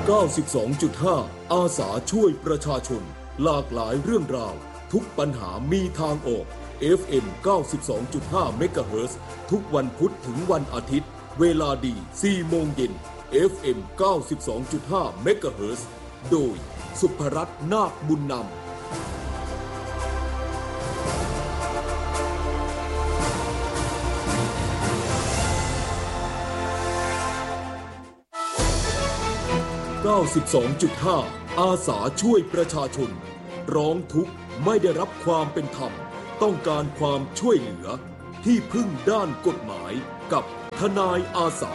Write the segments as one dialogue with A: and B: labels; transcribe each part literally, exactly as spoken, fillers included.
A: เก้าสิบสองจุดห้า อาสาช่วยประชาชนหลากหลายเรื่องราวทุกปัญหามีทางออก เอฟ เอ็ม เก้าสิบสองจุดห้า เมกะเฮิรตซ์ทุกวันพุธถึงวันอาทิตย์เวลาดี สี่โมงเย็น เอฟ เอ็ม เก้าสิบสองจุดห้า เมกะเฮิรตซ์โดยสุภรัตน์นาคบุญนำเก้าสิบสองจุดห้า อาสาช่วยประชาชนร้องทุกข์ไม่ได้รับความเป็นธรรมต้องการความช่วยเหลือที่พึ่งด้านกฎหมายกับทนายอาสา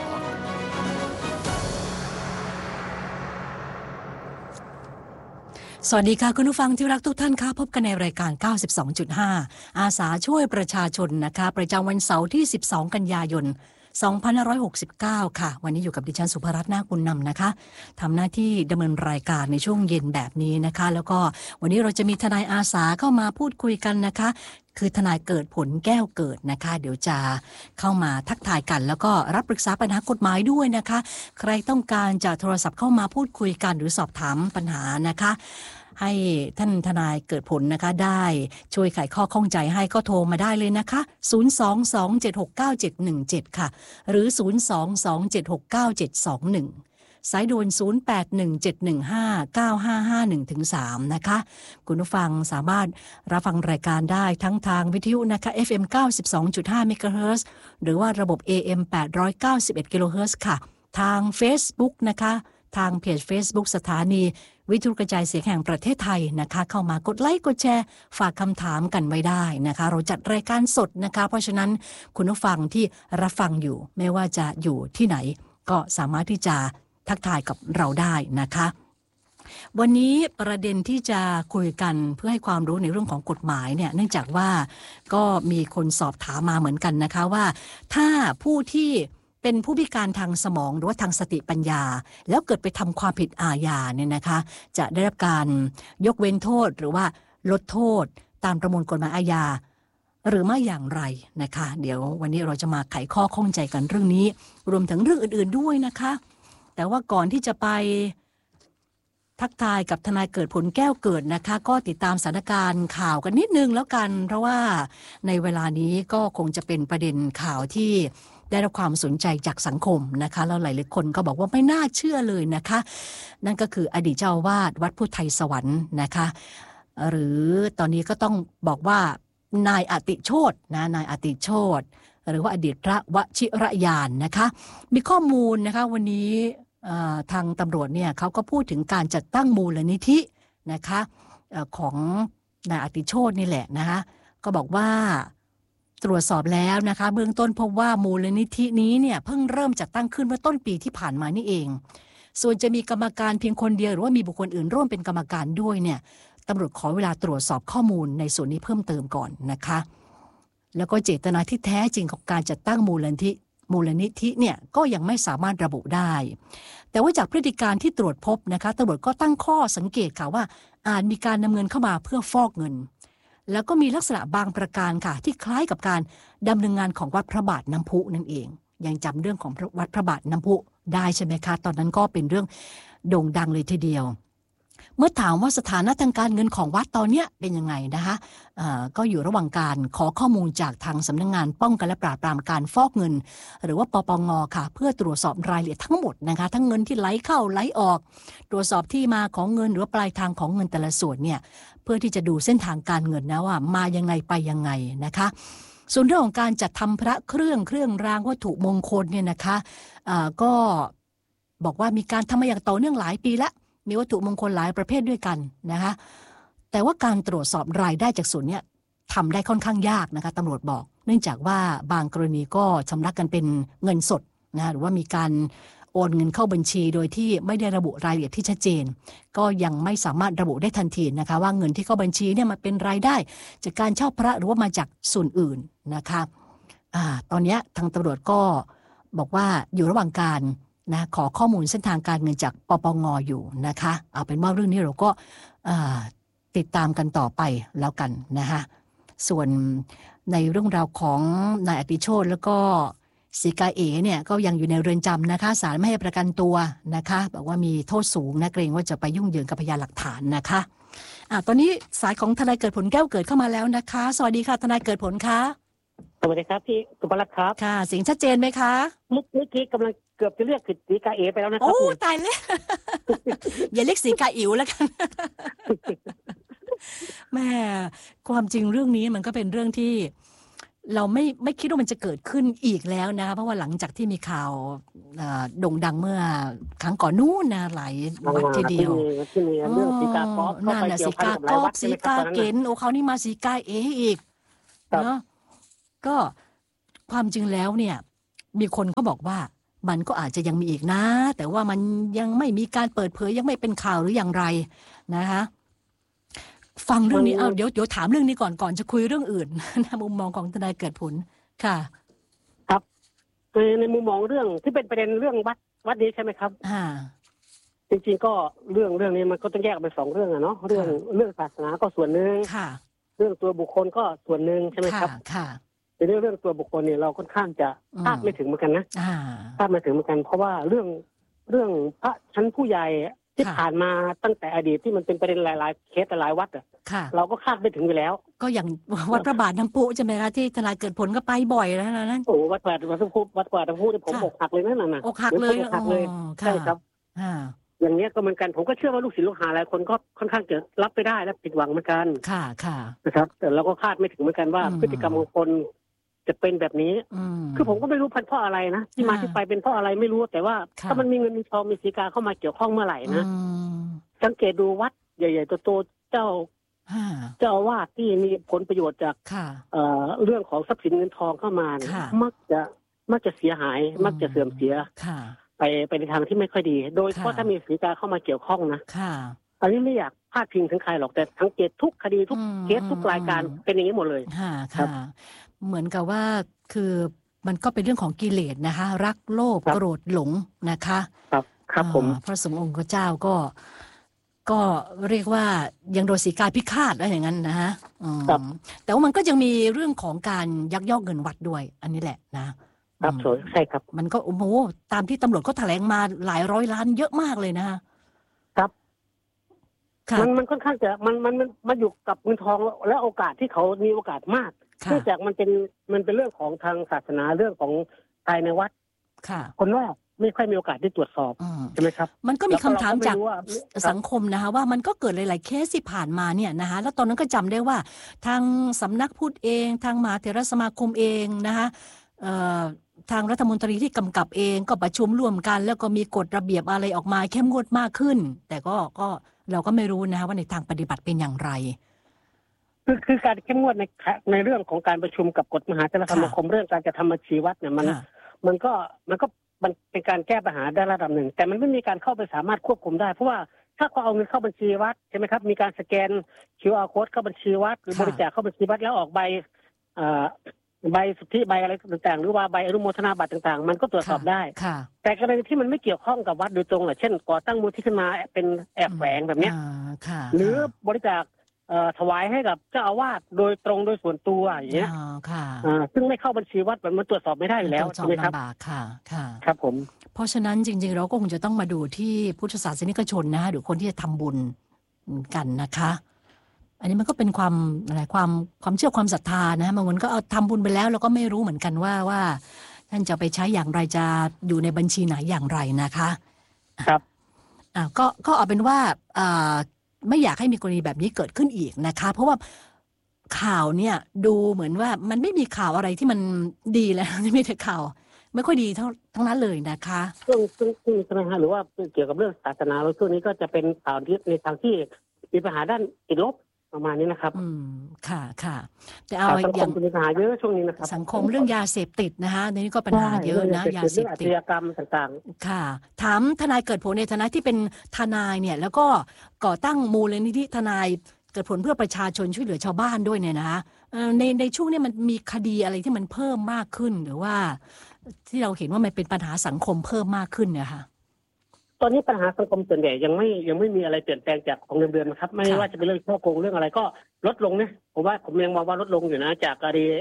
B: สวัสดีค่ะคุณผู้ฟังที่รักทุกท่านค่ะพบกันในรายการ เก้าสิบสองจุดห้า อาสาช่วยประชาชนนะคะประจำวันเสาร์ที่สิบสองกันยายนสองพันห้าร้อยหกสิบเก้าค่ะวันนี้อยู่กับดิฉันสุภรัตน์นาคบุญนำนะคะทำหน้าที่ดำเนินรายการในช่วงเย็นแบบนี้นะคะแล้วก็วันนี้เราจะมีทนายอาสาเข้ามาพูดคุยกันนะคะคือทนายเกิดผลแก้วเกิดนะคะเดี๋ยวจะเข้ามาทักทายกันแล้วก็รับปรึกษาปัญหากฎหมายด้วยนะคะใครต้องการจะโทรศัพท์เข้ามาพูดคุยกันหรือสอบถามปัญหานะคะให้ท่านทนายเกิดผลนะคะได้ช่วยไขข้อข้องใจให้ก็โทรมาได้เลยนะคะศูนย์ สอง สอง เจ็ด หก เก้า เจ็ด หนึ่ง เจ็ดค่ะหรือศูนย์ สอง สอง เจ็ด หก เก้า เจ็ด สอง หนึ่งสายด่วนศูนย์ แปด หนึ่ง เจ็ด หนึ่ง ห้า เก้า ห้า ห้า หนึ่ง ถึง สามนะคะคุณผู้ฟังสามารถรับฟังรายการได้ทั้งทางวิทยุนะคะ เอฟ เอ็ม เก้าสิบสองจุดห้า เมกะเฮิรตซ์หรือว่าระบบ เอ เอ็ม แปดร้อยเก้าสิบเอ็ด กิโลเฮิรตซ์ค่ะทาง Facebook นะคะทางเพจ Facebook สถานีวิทยุกระจายเสียงแห่งประเทศไทยนะคะเข้ามากดไลค์กดแชร์ฝากคำถามกันไว้ได้นะคะเราจัดรายการสดนะคะเพราะฉะนั้นคุณผู้ฟังที่รับฟังอยู่ไม่ว่าจะอยู่ที่ไหนก็สามารถที่จะทักทายกับเราได้นะคะวันนี้ประเด็นที่จะคุยกันเพื่อให้ความรู้ในเรื่องของกฎหมายเนี่ยเนื่องจากว่าก็มีคนสอบถามมาเหมือนกันนะคะว่าถ้าผู้ที่เป็นผู้พิการทางสมองหรือว่าทางสติปัญญาแล้วเกิดไปทำความผิดอาญาเนี่ยนะคะจะได้รับการยกเว้นโทษหรือว่าลดโทษตามประมวลกฎหมายอาญาหรือไม่อย่างไรนะคะเดี๋ยววันนี้เราจะมาไขข้อข้องใจกันเรื่องนี้รวมถึงเรื่องอื่นๆด้วยนะคะแต่ว่าก่อนที่จะไปทักทายกับทนายเกิดผลแก้วเกิดนะคะก็ติดตามสถานการณ์ข่าวกันนิดนึงแล้วกันเพราะว่าในเวลานี้ก็คงจะเป็นประเด็นข่าวที่ได้รับความสนใจจากสังคมนะคะแล้วหลายๆคนก็บอกว่าไม่น่าเชื่อเลยนะคะนั่นก็คืออดีตเจ้าอาวาสวัดพุทธไทยสวรรค์นะคะหรือตอนนี้ก็ต้องบอกว่านายอติโชตินะนายอติโชติหรือว่าอดีตพระวชิรยานนะคะมีข้อมูลนะคะวันนี้ทางตำรวจเนี่ยเขาก็พูดถึงการจัดตั้งมูลนิธินะคะของนายอติโชตินี่แหละนะคะก็บอกว่าตรวจสอบแล้วนะคะเบื้องต้นพบว่ามูลนิธินี้เนี่ยเพิ่งเริ่มจัดตั้งขึ้นเมื่อต้นปีที่ผ่านมานี่เองส่วนจะมีกรรมการเพียงคนเดียวหรือว่ามีบุคคลอื่นร่วมเป็นกรรมการด้วยเนี่ยตำรวจขอเวลาตรวจสอบข้อมูลในส่วนนี้เพิ่มเติมก่อนนะคะแล้วก็เจตนาที่แท้จริงของการจัดตั้งมูลนิธิมูลนิธิเนี่ยก็ยังไม่สามารถระบุได้แต่ว่าจากพฤติการที่ตรวจพบนะคะตำรวจก็ตั้งข้อสังเกตค่ะว่าอาจมีการนำเงินเข้ามาเพื่อฟอกเงินแล้วก็มีลักษณะบางประการค่ะที่คล้ายกับการดำเนินงานของวัดพระบาทน้ำพุนั่นเองยังจำเรื่องของวัดพระบาทน้ำพุได้ใช่ไหมคะตอนนั้นก็เป็นเรื่องโด่งดังเลยทีเดียวเมื่อถามว่าสถานะทางการเงินของวัดตอนนี้เป็นยังไงนะคะก็อยู่ระหว่างการขอข้อมูลจากทางสำนักงานป้องกันและปราบปรามการฟอกเงินหรือว่าปปง.ค่ะเพื่อตรวจสอบรายละเอียดทั้งหมดนะคะทั้งเงินที่ไหลเข้าไหลออกตรวจสอบที่มาของเงินหรือว่าปลายทางของเงินแต่ละส่วนเนี่ยเพื่อที่จะดูเส้นทางการเงินนะว่ามายังไงไปยังไงนะคะส่วนเรื่องของการจัดทำพระเครื่องเครื่องรางวัตถุมงคลเนี่ยนะคะก็บอกว่ามีการทำมาอย่างต่อเนื่องหลายปีแล้วมีวัตถุมงคลหลายประเภทด้วยกันนะคะแต่ว่าการตรวจสอบรายได้จากส่วนนี้ทำได้ค่อนข้างยากนะคะตำรวจบอกเนื่องจากว่าบางกรณีก็ชำระกันเป็นเงินสดนะหรือว่ามีการโอนเงินเข้าบัญชีโดยที่ไม่ได้ระบุรายละเอียดที่ชัดเจนก็ยังไม่สามารถระบุได้ทันทีนะคะว่าเงินที่เข้าบัญชีเนี่ยมันเป็นรายได้จากการเช่าพระหรือว่ามาจากส่วนอื่นนะคะอ่าตอนนี้ทางตำรวจก็บอกว่าอยู่ระหว่างการนะขอข้อมูลเส้นทางการเงินจากปปง.อยู่นะคะเอาเป็นว่าเรื่องนี้เราก็ติดตามกันต่อไปแล้วกันนะคะส่วนในเรื่องราวของนายอติโชติแล้วก็สีกาเอ๋เนี่ยก็ยังอยู่ในเรือนจำนะคะศาลไม่ให้ประกันตัวนะคะบอกว่ามีโทษสูงนะเกรงว่าจะไปยุ่งเหยิงกับพยานหลักฐานนะคะอ่ะตอนนี้สายของทนายเกิดผลแก้วเกิดเข้ามาแล้วนะคะสวัสดีค่ะทนายเกิดผลคะ
C: สวัสดีครับพี่สุภลักษณ์ครับ
B: ค่ะเสียงชัดเจนไหมคะ
C: เมื่อกี้กำลังเกือบจะเรียกผิดสีกาเอไปแล้วนะครับ
B: โอ้ตายเลยอย่าเรียกสีกาอิ๋วแล้วกันแม่ความจริงเรื่องนี้มันก็เป็นเรื่องที่เราไม่ไม่คิดว่ามันจะเกิดขึ้นอีกแล้วนะคะเพราะว่าหลังจากที่มีข่าวโด่งดังเมื่อครั้งก่อนนู้นนะหลายวัดทีเดียว
C: ที่มีเรื่องสีกาก๊อบ
B: นั่นน่ะสีกาก๊อบสีกาเกณฑ์โอ้เขานี่มาสีกาเออีกเนาะก็ความจริงแล้วเนี่ยมีคนเขาบอกว่ามันก็อาจจะยังมีอีกนะแต่ว่ามันยังไม่มีการเปิดเผยยังไม่เป็นข่าวหรืออย่างไรนะคะฟังเรื่องนี้เอาเดี๋ยวเดี๋ยวถามเรื่องนี้ก่อนก่อนจะคุยเรื่องอื่นนะมุมมองของทนายเกิดผลค่ะ
C: ครับในมุมมองเรื่องที่เป็นประเด็นเรื่องวัดวัดนี้ใช่ไหมครับ
B: อ่า
C: จริงๆก็เรื่องเรื่องนี้มันก็ต้องแยกเป็นสองเรื่องอะเนาะเรื่องเรื่องศาสนาก็ส่วนหนึ่ง
B: ค่ะ
C: เรื่องตัวบุคคลก็ส่วนหนึ่งใช่ไหมครับ
B: ค่ะ
C: ในเรื่องเรื่องตัวบุคคลเนี่ยเราค่อนข้างจะคาดไม่ถึงเหมือนกันนะคาดไม่ถึงเหมือนกันเพราะว่าเรื่องเรื่องพระชั้นผู้ใหญ่ที่ผ่านมาตั้งแต่อดีตที่มันเป็นประเด็นหลายๆเคสหลายวัดอ่ะเราก็คาดไม่ถึงอยู่แล้ว
B: ก็อย่างวัดพระบาทน้ำพุใช่ไหมคะที่ทนายเกิดผลก็ไปบ่อยแล้วนั่น
C: โอ้วัดพระบาทวัดน้ำพุวัดพระบาทน้ำพุที่ผมอกหักเลยนั่นน่ะ
B: อกหักเลย
C: อกหักเลยใช่ครับอย่างนี้ก็เหมือนกันผมก็เชื่อว่าลูกศิษย์ลูกหาหลายคนก็ค่อนข้างจะรับไปได้และผิดหวังเหมือนกัน
B: ค่ะค่ะ
C: นะครับแต่เราก็คาดไม่ถึงเหมือนกันว่าพฤติกรรมของคนจะเป็นแบบนี้คือผมก็ไม่รู้พันเพราะอะไรนะที่มาที่ไปเป็นเพราะอะไรไม่รู้แต่ว่าถ้ามันมีเงินมีทองมีสีกาเข้ามาเกี่ยวข้องเมื่อไหร่นะสังเกตดูวัดใหญ่ๆโตๆเจ้าเจ้าอาวาสที่มีผลประโยชน์จากเรื่องของทรัพย์สินเงินทองเข้ามามักจะมักจะเสียหายมักจะเสื่อมเสียไปไปในทางที่ไม่ค่อยดีโดยเฉพาะถ้ามีสีกาเข้ามาเกี่ยวข้องนะอันนี้ไม่อยากพาดพิงถึงใครหรอกแต่สังเกตทุกคดีทุกเคสทุกรายการเป็นอย่างนี้หมดเลย
B: ค่ะเหมือนกับว่าคือมันก็เป็นเรื่องของกิเลสนะคะรักโลภโกรธหลงนะคะ
C: ครับครับผม
B: พระสงฆ์องค์เจ้าก็ก็เรียกว่ายังโดนสีกาพิฆาตอะไรอย่างนั้นนะฮะแต่ว่ามันก็ยังมีเรื่องของการยักยอกเงินวัดด้วยอันนี้แหละนะครับ
C: ใช่ครับ
B: มันก็โอ้โหตามที่ตำรวจเขาแถลงมาหลายร้อยล้านเยอะมากเลยนะคะ
C: ครับมันมันค่อนข้างจะมันมันมันมาอยู่กับเงินทองและโอกาสที่เขามีโอกาสมากเนื่องจากมันเป็นมันเป็นเรื่องของทางศาสนาเรื่องของภายในวัดคนว่าไม่ค่อยมีโอกาสได้ตรวจสอบใช่ไหมครับ
B: มันก็มีคำถามจากสังคมนะคะว่ามันก็เกิดหลายๆเคสที่ผ่านมาเนี่ยนะคะแล้วตอนนั้นก็จำได้ว่าทางสำนักพุทธเองทางมหาเถรสมาคมเองนะคะทางรัฐมนตรีที่กำกับเองก็ประชุมร่วมกันแล้วก็มีกฎระเบียบอะไรออกมาเข้มงวดมากขึ้นแต่ก็ก็เราก็ไม่รู้นะคะว่าในทางปฏิบัติเป็นอย่างไร
C: คือคือการเข้มงวดในในเรื่องของการประชุมกับกฎมหาเถรสมาคมเรื่องการจะทำบัญชีวัดเนี่ยมันมันก็มันก็มันเป็นการแก้ปัญหาได้ระดับหนึ่งแต่มันไม่มีการเข้าไปสามารถควบคุมได้เพราะว่าถ้าเขาเอาเงินเข้าบัญชีวัดใช่ไหมครับมีการสแกน คิว อาร์ Code เข้าบัญชีวัดหรือบริจาคเข้าบัญชีวัดแล้วออกใบใบสุทธิใบอะไรต่างๆหรือว่าใบอนุโมทนาบัตรต่างๆมันก็ตรวจสอบได้แต่กรณีที่มันไม่เกี่ยวข้องกับวัดโดยตรงเช่นก่อตั้งมูลที่ขึ้นมาเป็นแอบแฝงแบบนี้หรือบริจาคถวายให้กับเจ้าอาวาสโดยตรงโดยส่วนตัวอย่างเงี้ยซึ่งไม่เข้าบัญชีวัดมันตรวจสอบไม่ได้อยู่แล้วใช่ไหมครับ
B: ค่ะค่ะ
C: ครับผม
B: เพราะฉะนั้นจริงๆเราก็คงจะต้องมาดูที่พุทธศาสนิกชนนะคะหรือคนที่จะทำบุญกันนะคะอันนี้มันก็เป็นความอะไรความความเชื่อความศรัทธานะบางคนก็เอาทำบุญไปแล้วเราก็ไม่รู้เหมือนกันว่าว่าท่านจะไปใช้อย่างไรจะอยู่ในบัญชีไหนอย่างไรนะคะ
C: ครับ
B: อ่าก็ก็เอาเป็นว่าอ่าไม่อยากให้มีกรณีแบบนี้เกิดขึ้นอีกนะคะเพราะว่าข่าวเนี่ยดูเหมือนว่ามันไม่มีข่าวอะไรที่มันดีแล้วไม่มีแต่ข่าวไม่ค่อยดีทั้งทั้งนั้นเลยนะคะ
C: ซึ่งซึ่งซึ่งใช่ไหมฮะหรือว่าเกี่ยวกับเรื่องศาสนาแล้วช่วงนี้ก็จะเป็นข่าวที่ในทางที่มีปัญหาด้านติดลบประมาณนี้นะครับ
B: อืมค่ะค่ะแต่เอา
C: อย่างปัญหาเยอะช่วงนี้นะครับ
B: สังคมเรื่องยาเสพติดนะคะในนี้ก็ปัญหาเยอะนะยาเสพติด
C: อาชญากรรมต่าง
B: ๆค่ะถามทนายเกิดผลในฐานะที่เป็นทนายเนี่ยแล้วก็ก่อตั้งมูลนิธิทนายเกิดผลเพื่อประชาชนช่วยเหลือชาวบ้านด้วยเนี่ยนะคะในในช่วงนี้มันมีคดีอะไรที่มันเพิ่มมากขึ้นหรือว่าที่เราเห็นว่ามันเป็นปัญหาสังคมเพิ่มมากขึ้นเนี่ยค่ะ
C: ตอนนี้ปัญหาสังคมส่วนใหญ่ยังไม่ยังไม่มีอะไรเปลี่ยนแปลงจากของเดิมๆนะครับไม่ว่าจะเป็นเรื่องช่อโกงเรื่องอะไรก็ลดลงนะผมว่าผมยังมองว่าลดลงอยู่นะจากคดี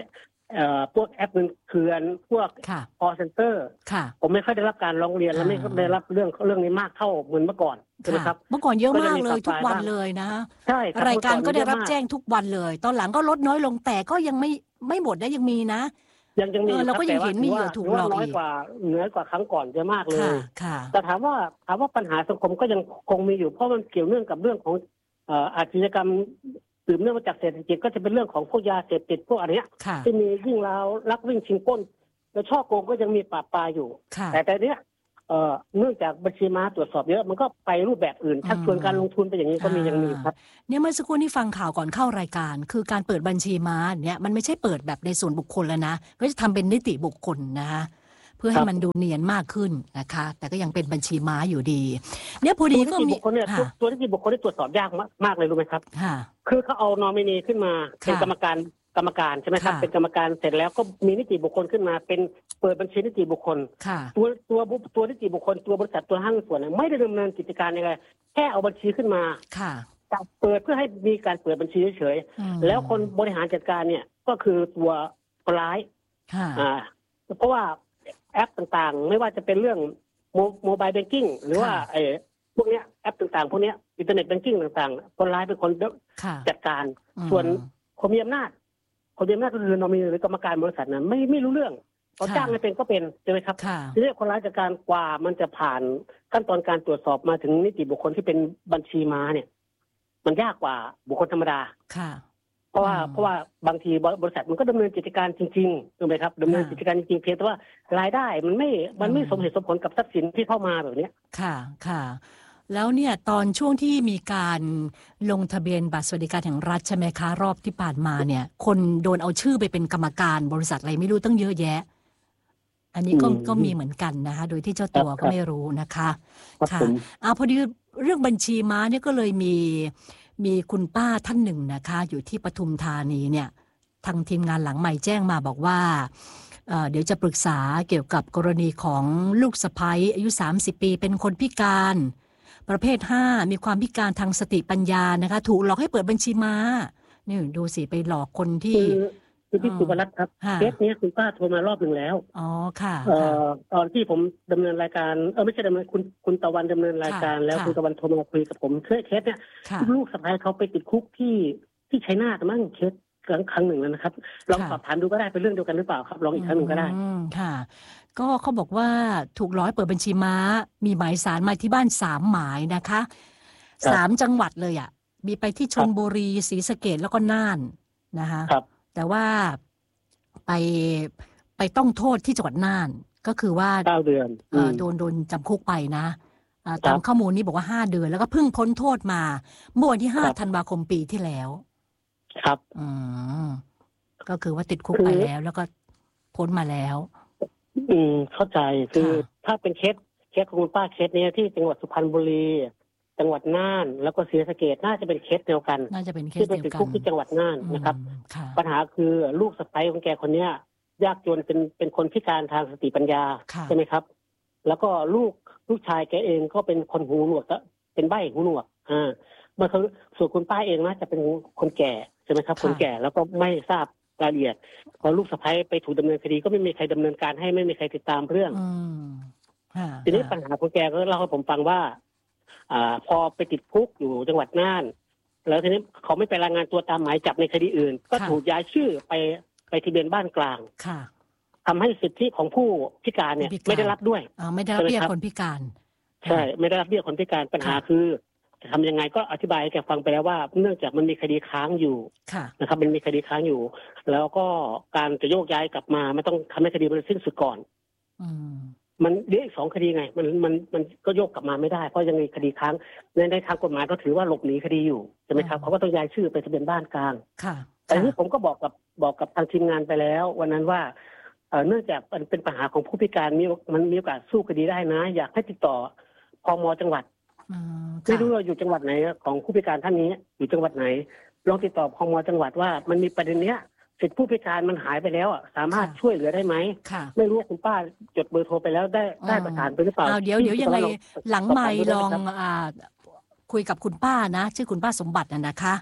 C: เอ่อพวกแอปเงินเคือนพวก call center ผมไม่ค่อยได้รับการร้องเรียนและไม่ได้รับเรื่องเรื่องนี้มากเท่าเหมือนเมื่อก่อนใช่ไหมครับ
B: เมื่อก่อนเยอะมากเลยทุกวันเลยนะ
C: ใช่
B: รายการก็ได้รับแจ้งทุกวันเลยตอนหลังก็ลดน้อยลงแต่ก็ยังไม่ไม่หมดนะยังมีนะ
C: ยังยังมี
B: เราก็ยังเห็นมีเหยื่อถูกหลอก
C: น้อยกว่าเหนือกว่าครั้งก่อนเยอะมากเลยแต่ถามว่าถามว่าปัญหาสังคมก็ยังคงมีอยู่เพราะมันเกี่ยวเนื่องกับเรื่องของอาชญากรรมสืบเนื่องมาจากเศรษฐกิจก็จะเป็นเรื่องของพวกยาเสพติดพวกอะไรเนี้ยที่มีวิ่งราวลักวิ่งชิงปล้นแล้วช่อโกงก็ยังมีปราบปรามอยู่แต่แต่เนี้ยเนื่องจากบัญชีม้าตรวจสอบเยอะมันก็ไปรูปแบบอื่นชักชวนการลงทุนไปอย่างนี้ก็มียังมีครับ
B: เนี่ยเมื่อสักครู่ที่ฟังข่าวก่อนเข้ารายการคือการเปิดบัญชีม้าเนี่ยมันไม่ใช่เปิดแบบในส่วนบุคคลแล้วนะก็จะทำเป็นนิติบุคคลนะเพื่อให้มันดูเนียนมากขึ้นนะคะแต่ก็ยังเป็นบัญชีม้าอยู่ดีเนี่ยพอดีก็มี
C: ตัวนิติบุคคลที่ตรวจสอบยากมากเลยรู้ไหมครับคือเขาเอานอมินีขึ้นมาเป็นกรรมการกรรมการใช่ไหมครับเป็นกรรมการเสร็จแล้วก็มีนิติบุคคลขึ้นมาเป็นเปิดบัญชีนิติบุคคลตัวตัวตัวนิติบุคคลตัวบริษัทตัวห้างส่วนไม่ได้ดำเนินกิจการอะไรแค่เอาบัญชีขึ้นมาเปิดเพื่อให้มีการเปิดบัญชีเฉยๆแล้วคนบริหารจัดการเนี่ยก็คือตัวคนร้ายเพราะว่าแอปต่างๆไม่ว่าจะเป็นเรื่องโมบายแบงกิ้งหรือว่าไอ้พวกเนี้ยแอปต่างๆพวกเนี้ยอินเทอร์เน็ตแบงกิ้งต่างๆคนร้ายเป็นคนจัดการส่วนคนมีอำนาจคนมีอำนาจก็คือนอมินีหรือกรรมการบริษัทนั้นไม่ไม่รู้เรื่องเขาจ้างให้เป็นก็เป็นใช่ไหมครับทีนี้คนร้ายจัดการกว่ามันจะผ่านขั้นตอนการตรวจสอบมาถึงนิติบุคคลที่เป็นบัญชีม้าเนี่ยมันยากกว่าบุคคลธรรมดาเพราะว่าเพราะว่าบางทีบริษัทมันก็ดำเนินกิจการจริงๆถูกไหมครับดำเนินกิจการจริงๆเพียงแต่ว่ารายได้มันไม่มันไม่สมเหตุสมผลกับทรัพย์สินที่เข้ามาแบบนี้
B: ค่ะค่ะแล้วเนี่ยตอนช่วงที่มีการลงทะเบียนบัตรสวัสดิการแห่งรัฐใช่ไหมคะรอบที่ผ่านมาเนี่ยคนโดนเอาชื่อไปเป็นกรรมการบริษัทอะไรไม่รู้ตั้งเยอะแยะอันนี้ก็ก็มีเหมือนกันนะคะโดยที่เจ้าตัวก็ไม่รู้นะคะค่ะเอาพอดีเรื่องบัญชีม้าเนี่ยก็เลยมีมีคุณป้าท่านหนึ่งนะคะอยู่ที่ปทุมธานีเนี่ยทางทีมงานหลังใหม่แจ้งมาบอกว่า เอ่อ เดี๋ยวจะปรึกษาเกี่ยวกับกรณีของลูกสะใภ้อายุสามสิบปีเป็นคนพิการประเภทห้ามีความพิการทางสติปัญญานะคะถูกหลอกให้เปิดบัญชีม้านี่ดูสิไปหลอกคนที่
C: คือพี่สุวรรณครับเคสนี้คุณป้าโทรมารอบหนึ่งแล้ว
B: อ๋อค่ะ
C: เอ่อตอนที่ผมดำเนินรายการเออไม่ใช่ดำเนินคุณคุณตะวันดำเนินรายการแล้วคุณตะวันโทรมาคุยกับผมเคสเคสเนี้ยลูกสะใภ้เขาไปติดคุกที่ที่ชัยนาทมั้งเคสครั้งครั้งหนึ่งแล้วนะครับลองสอบถามดูก็ได้เป็นเรื่องเดียวกันหรือเปล่าครับลองอีกครั้งหนึ่งก็ได้
B: ค่ะก็เขาบอกว่าถูกหลอกให้เปิดบัญชีม้ามีหมายสารมาที่บ้านสามหมายนะคะสามจังหวัดเลยอ่ะมีไปที่ชลบุรีศรีสะเกษแล้วก็น่านนะคะแต่ว่าไปไปต้องโทษที่จังหวัดน่านก็คือว่า
C: เก้าเดือน
B: โดนโดนจำคุกไปนะตามข้อมูลนี้บอกว่าห้าเดือนแล้วก็เพิ่งพ้นโทษมาเมื่อวันที่ห้าธันวาคมปีที่แล้ว
C: ครับ
B: อืมก็คือว่าติดคุกไปแล้วแล้วก็พ้นมาแล้ว
C: อืมเข้าใจคือถ้าเป็นเคสเคสของคุณป้าเคสนี้ที่จังหวัดสุพรรณบุรีจังหวัดน่านแล้วก็ศรีสะเกษน่าจะเป็นเคสเดียวกัน
B: น่าจะเป็นเคสเดียวกันที่
C: เป็นคุกที่จังหวัดน่านนะครับปัญหาคือลูกสะใภ้ของแกคนเนี้ยยากจนเป็นเป็นคนพิการทางสติปัญญาใช่ไหมครับแล้วก็ลูกลูกชายแกเองก็เป็นคนหูหนวกเป็นใบ้หูหนวกอ่าเมื่อเขาส่วนคุณป้าเองน่าจะเป็นคนแก่ใช่ไหมครับคนแก่แล้วก็ไม่ทราบรายละเอียดพอลูกสะใภ้ไปถูกดำเนินคดีก็ไม่มีใครดำเนินการให้ไม่มีใครติดตามเรื่องทีนี้ปัญหาของแกก็เล่าให้ผมฟังว่าอ่าพอไปติดคุกอยู่จังหวัดน่านแล้วทีนี้เขาไม่ไปรายงานตัวตามหมายจับในคดีอื่นก็ถูกย้ายชื่อไปไปทะเบียนบ้านกลางทำให้สิทธิของผู้พิการเนี่ยไม่ได้รับด้วย
B: ไม่ได้รับเบี้ยคนพิการ
C: ใช่ไม่ได้รับเบี้ยคนพิการปัญหาคือจะทำยังไงก็อธิบายให้แกฟังไปแล้วว่าเนื่องจากมันมีคดีค้างอยู่นะครับมันมีคดีค้างอยู่แล้วก็การจะโยกย้ายกลับมาไม่ต้องทำให้คดีมันสิ้นสุดก่อนมันเหลืออีกสองคดีไงมันมันมันก็โยกกลับมาไม่ได้เพราะยังมีคดีค้างในในทางกฎหมายก็ถือว่าหลบหนีคดีอยู่ใช่ไหมครับเขาก็ต้องย้ายชื่อไปทะเบียนบ้านกลางแต่นี้ผมก็บอกกับบอกกับทางทีมงานไปแล้ววันนั้นว่าเนื่องจากมันเป็นปัญหาของผู้พิการมีมันมีโอกาสสู้คดีได้นะอยากให้ติดต่อพม.จังหวัดไม่รู้ว่าอยู่จังหวัดไหนของผู้พิการท่านนี้อยู่จังหวัดไหนลองติดต่อพม.จังหวัดว่ามันมีประเด็นเนี้ยสิทธิผู้พิการมันหายไปแล้วอ่ะสามารถช่วยเหลือได้ไหมไม่รู้ว่าคุณป้าจดเบอร์โทรไปแล้วได้ได้ประสานไปหรือเปล่า
B: เดี๋ยวเดี๋ยวยังไงหลังไมค์ลองอ่าคุยกับคุณป้านะชื่อคุณป้าสมบัติน่ะนะคะ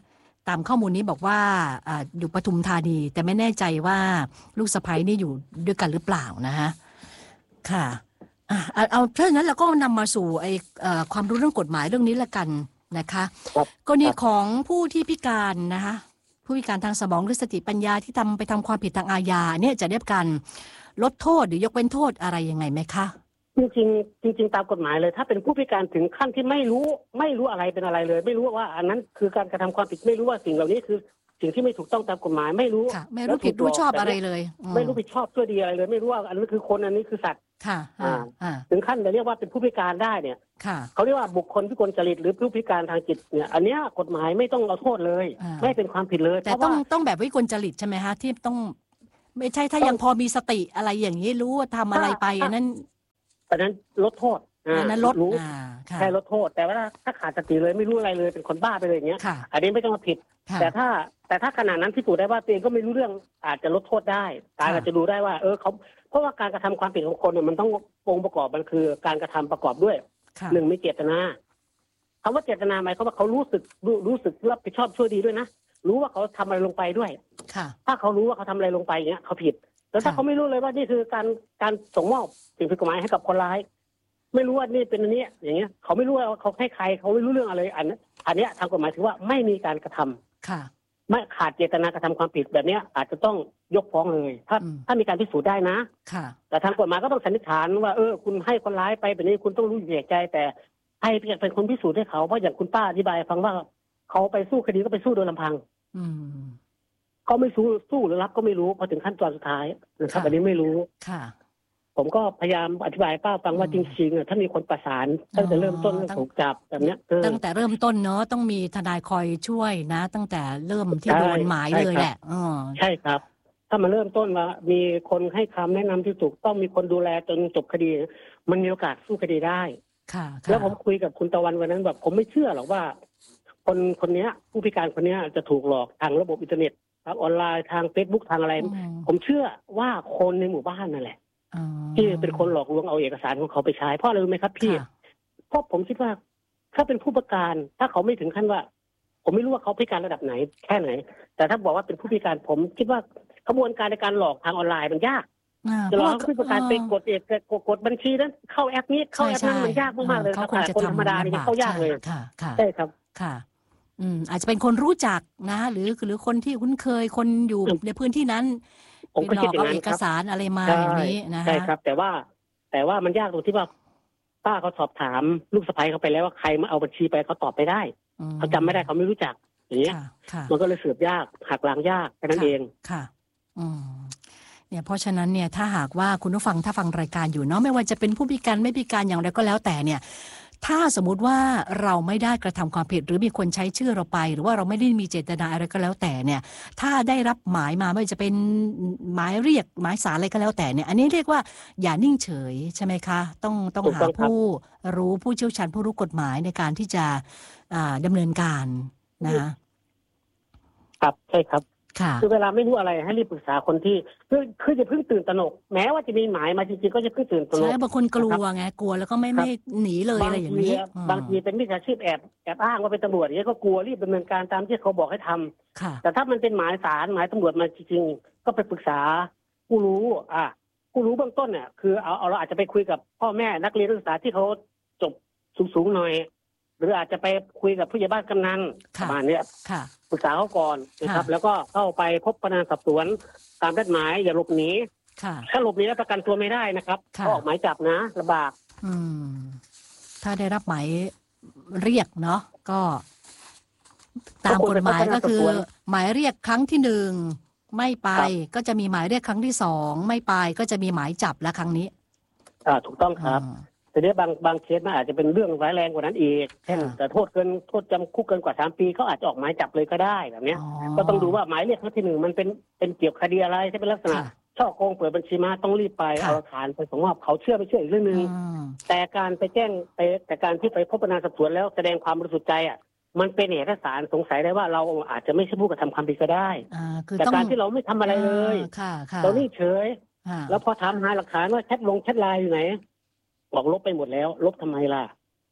B: ตามข้อมูลนี้บอกว่าอ่าอยู่ปทุมธานีแต่ไม่แน่ใจว่าลูกสะใภ้นี่อยู่ด้วยกันหรือเปล่านะฮะค่ะอ่ะเอาเอาเพราะฉะนั้นเราก็นำมาสู่ไอ้เอ่อความรู้เรื่องกฎหมายเรื่องนี้ละกันนะคะกรณีของผู้ที่พิการนะคะผู้พิการทางสมองหรือสติปัญญาที่ทำไปทำความผิดทางอาญาเนี่ยจะได้รับการลดโทษหรือยกเว้นโทษอะไรยังไงไหมคะ
C: จริงๆจริงๆตามกฎหมายเลยถ้าเป็นผู้พิการถึงขั้นที่ไม่รู้ไม่รู้อะไรเป็นอะไรเลยไม่รู้ว่าอันนั้นคือการกระทำความผิดไม่รู้ว่าสิ่งเหล่านี้คือสิ่งที่ไม่ถูกต้องตามกฎหมายไม่รู้
B: ไม่รู้ผิดรู้ชอบอะไรเลย
C: ไม่รู้ผิดชอบชั่วดีอะไรเลยไม่รู้ว่าอันนี้คือคนอันนี้คือสัตว์
B: ค่ะ
C: ถึงขั้นจะเรียกว่าเป็นผู้พิการได้เนี่ยเขาเรียกว่าบุคคลพิกลจริตหรือผู้พิการทางจิตเนี่ยอันนี้กฎหมายไม่ต้องเอาโทษเลยไม่เป็นความผิดเลย
B: แต่ต้องต้องแบบวิกลจริตใช่ไหมฮะที่ต้องไม่ใช่ถ้ายังพอมีสติอะไรอย่างนี้รู้ว่าทำอะไรไปอันนั้น
C: อันนั้นลดโทษ
B: อันนั้นลด
C: รู้แค่ลดโทษแต่ว่าถ้าขาดสติเลยไม่รู้อะไรเลยเป็นคนบ้าไปเลยอย่างเงี้ยอันนี้ไม่ต้องมาผิดแต่ถ้าแต่ถ้าขนาดนั้นพิสูจน์ได้ว่าตัวเองก็ไม่รู้เรื่องอาจจะลดโทษได้ศาลอาจจะดูได้ว่าเออเขาเพราะว่าการกระทำความผิดของคนเนี่ยมันต้ององค์ประกอบมันคือการกระทำประกอบด้วยหนึ่งมีเจตนาคำว่าเจตนาหมายความว่าเขารู้สึกรู้รู้สึกรับผิดชอบชั่วดีด้วยนะรู้ว่าเขาทำอะไรลงไปด้วยถ้าเขารู้ว่าเขาทำอะไรลงไปอย่างเงี้ยเขาผิดแต่ถ้าเขาไม่รู้เลยว่านี่คือการการส่งมอบสิ่งผิดกฎหมายให้กับคนร้ายไม่รู้ว่านี่เป็นอันนี้อย่างเงี้ยเขาไม่รู้ว่าเขาให้ใครเขาไม่รู้เรื่องอะไรอันนี้อันนี้ทางกฎหมายถือว่าไม่มีการกระทำ
B: ค่ะ
C: ไม่ขาดเจตนากระทำความผิดแบบนี้อาจจะต้องยกฟ้องเลยถ้าถ้ามีการพิสูจน์ได้นะ
B: ค่ะ
C: แต่ทางกฎหมายก็ต้องสันนิษฐานว่าเออคุณให้คนร้ายไปแบบนี้คุณต้องรู้อยู่แก่ใจแต่ให้เป็นคนพิสูจน์ให้เขาเพราะอย่างคุณป้าอธิบายฟังว่าเขาไปสู้คดีก็ไปสู้โดยลำพัง
B: อืม
C: เขาไม่สู้สู้หรือรับก็ไม่รู้พอถึงขั้นตอนสุดท้ายนะครับอันนี้ไม่รู้
B: ค่ะ
C: ผมก็พยายามอธิบายป้าฟังว่าจริงๆถ้ามีคนประสานตั้งแต่เริ่มต้นถูกจับแบบนี้
B: ตั้งแต่เริ่มต้นเนาะต้องมีทนายคอยช่วยนะตั้งแต่เริ่มที่โดนหมายเลยแหละอ๋อ
C: ใช่ครับถ้ามาเริ่มต้นว่ามีคนให้คำแนะนำที่ถูกต้องมีคนดูแลจนจบคดีมันมีโอกาสสู้คดีได้
B: ค่ะ
C: แล้วผมคุยกับคุณตะวันวันนั้นแบบผมไม่เชื่อหรอกว่าคนคนนี้ผู้พิการคนนี้จะถูกหลอกทางระบบอินเทอร์เน็ตทางออนไลน์ทาง Facebook ทางอะไรผมเชื่อว่าคนในหมู่บ้านนั่นแหละที่เป็นคนหลอกลวงเอาเอกสารของเขาไปใช้เพราะอะไรรู้ไหมครับพี่เพราะผมคิดว่าถ้าเป็นผู้พิการถ้าเขาไม่ถึงขั้นว่าผมไม่รู้ว่าเขาพิการระดับไหนแค่ไหนแต่ถ้าบอกว่าเป็นผู้พิการผมคิดว่ากระบวนการในการหลอกทางออนไลน์มันยากจะหลอกผู้พิการไปกดเอกกดกดบัญชีนั้นเข้าแอปนี้เข้าแอปนั้นมันยากมากๆเลยครับคนธรรมดานี่เข้ายากเลยใช่ครับ
B: ค่ะอืมอาจจะเป็นคนรู้จักนะหรือหรือคนที่คุ้นเคยคนอยู่ในพื้นที่นั้น
C: ผมก็คิดอย่างนั้น
B: เอกสารอะไรมาอย่างนี้นะ
C: ใช่ครับแต่ว่าแต่ว่ามันยากตรงที่ว่าป้าเขาสอบถามลูกสะใภ้เขาไปแล้วว่าใครมาเอาบัญชีไปเขาตอบไปได้เขาจำไม่ได้เขาไม่รู้จักอย่างเงี้ยมันก็เลยสืบยากหักล้างยากแค่นั้นเอง
B: ค่ะอืมเนี่ยเพราะฉะนั้นเนี่ยถ้าหากว่าคุณผู้ฟังถ้าฟังรายการอยู่เนาะไม่ว่าจะเป็นผู้พิการไม่พิการอย่างไรก็แล้วแต่เนี่ยถ้าสมมุติว่าเราไม่ได้กระทำความผิดหรือมีคนใช้ชื่อเราไปหรือว่าเราไม่ได้มีเจตนาอะไรก็แล้วแต่เนี่ยถ้าได้รับหมายมาไม่ว่าจะเป็นหมายเรียกหมายสารอะไรก็แล้วแต่เนี่ยอันนี้เรียกว่าอย่านิ่งเฉยใช่ไหมคะต้องต้องหาผู้รู้ผู้เชี่ยวชาญผู้รู้กฎหมายในการที่จะดำเนินการนะคะ
C: ครับใช่ครับคือเวลาไม่รู้อะไรให้รีบปรึกษาคนที่คือคือจะเพิ่งตื่นตระหนกแม้ว่าจะมีหมายมาจริงๆก็จะเพิ่งตื่นตระหนก
B: ใช่บางคนกลัวไงกลัวแล้วก็ไม่ไม่หนีเลยอะไรอย่างนี้
C: บางทีเป็นมิจฉาชีพแอบแอบอ้างว่าเป็นตำรวจอย่างนี้ก็กลัวรีบดำเนินการตามที่เขาบอกให้ทำแต่ถ้ามันเป็นหมายศาลหมายตำรวจมาจริงๆก็ไปปรึกษาผู้รู้อ่ะผู้รู้เบื้องต้นเนี่ยคือเอาเอาเราอาจจะไปคุยกับพ่อแม่นักเรียนนักศึกษาที่เขาจบสูงๆหน่อยหรืออาจจะไปคุยกับผู้ใหญ่บ้านกำนันประมาณนี้ปรึกษาเขาก่อนนะครับแล้วก็เข้าไปพบพนักงานสอบสวนตามนัดหมายอย่าหลบหนีถ้าหลบหนีแล้วประกันตัวไม่ได้นะครับก็ออกหมายจับนะลำบาก
B: ถ้าได้รับหมายเรียกเนาะก็ตามกฎหมายก็คือหมายเรียกครั้งที่หนึ่งไม่ไปก็จะมีหมายเรียกครั้งที่สองไม่ไปก็จะมีหมายจับและครั้งนี้
C: อ่าถูกต้องครับแต่เนี้ยบางบางเคสมันอาจจะเป็นเรื่องร้ายแรงกว่านั้นอีกเช่นแต่โทษเกินโทษจำคุกเกินกว่าสามปีเขาอาจจะออกหมายจับเลยก็ได้แบบนี้ก็ต้องดูว่าหมายเรียกครั้งที่หนึ่งมันเป็นเป็นเกี่ยวกับคดีอะไรที่เป็นลักษณะช่อโกงเปิดบัญชีม้าต้องรีบไปเอาหลักฐานไปส่งมอบเขาเชื่อไม่เชื่ออีกเรื่องนึงแต่การไปแจ้งไปแต่การที่ไปพบพนักงานสอบสวนแล้วแสดงความบริสุทธิ์ใจอ่ะมันเป็นเอกสารสงสัยได้ว่าเราอาจจะไม่ใช่ผู้กระทำความผิดก็ได้แต่การที่เราไม่ทำอะไรเลยเรานิ่งเฉยแล้วพอถามหาหลักฐานว่าแชทลงแชทไลน์อยู่ไหนบอกลบไปหมดแล้วลบทำไมล่ะ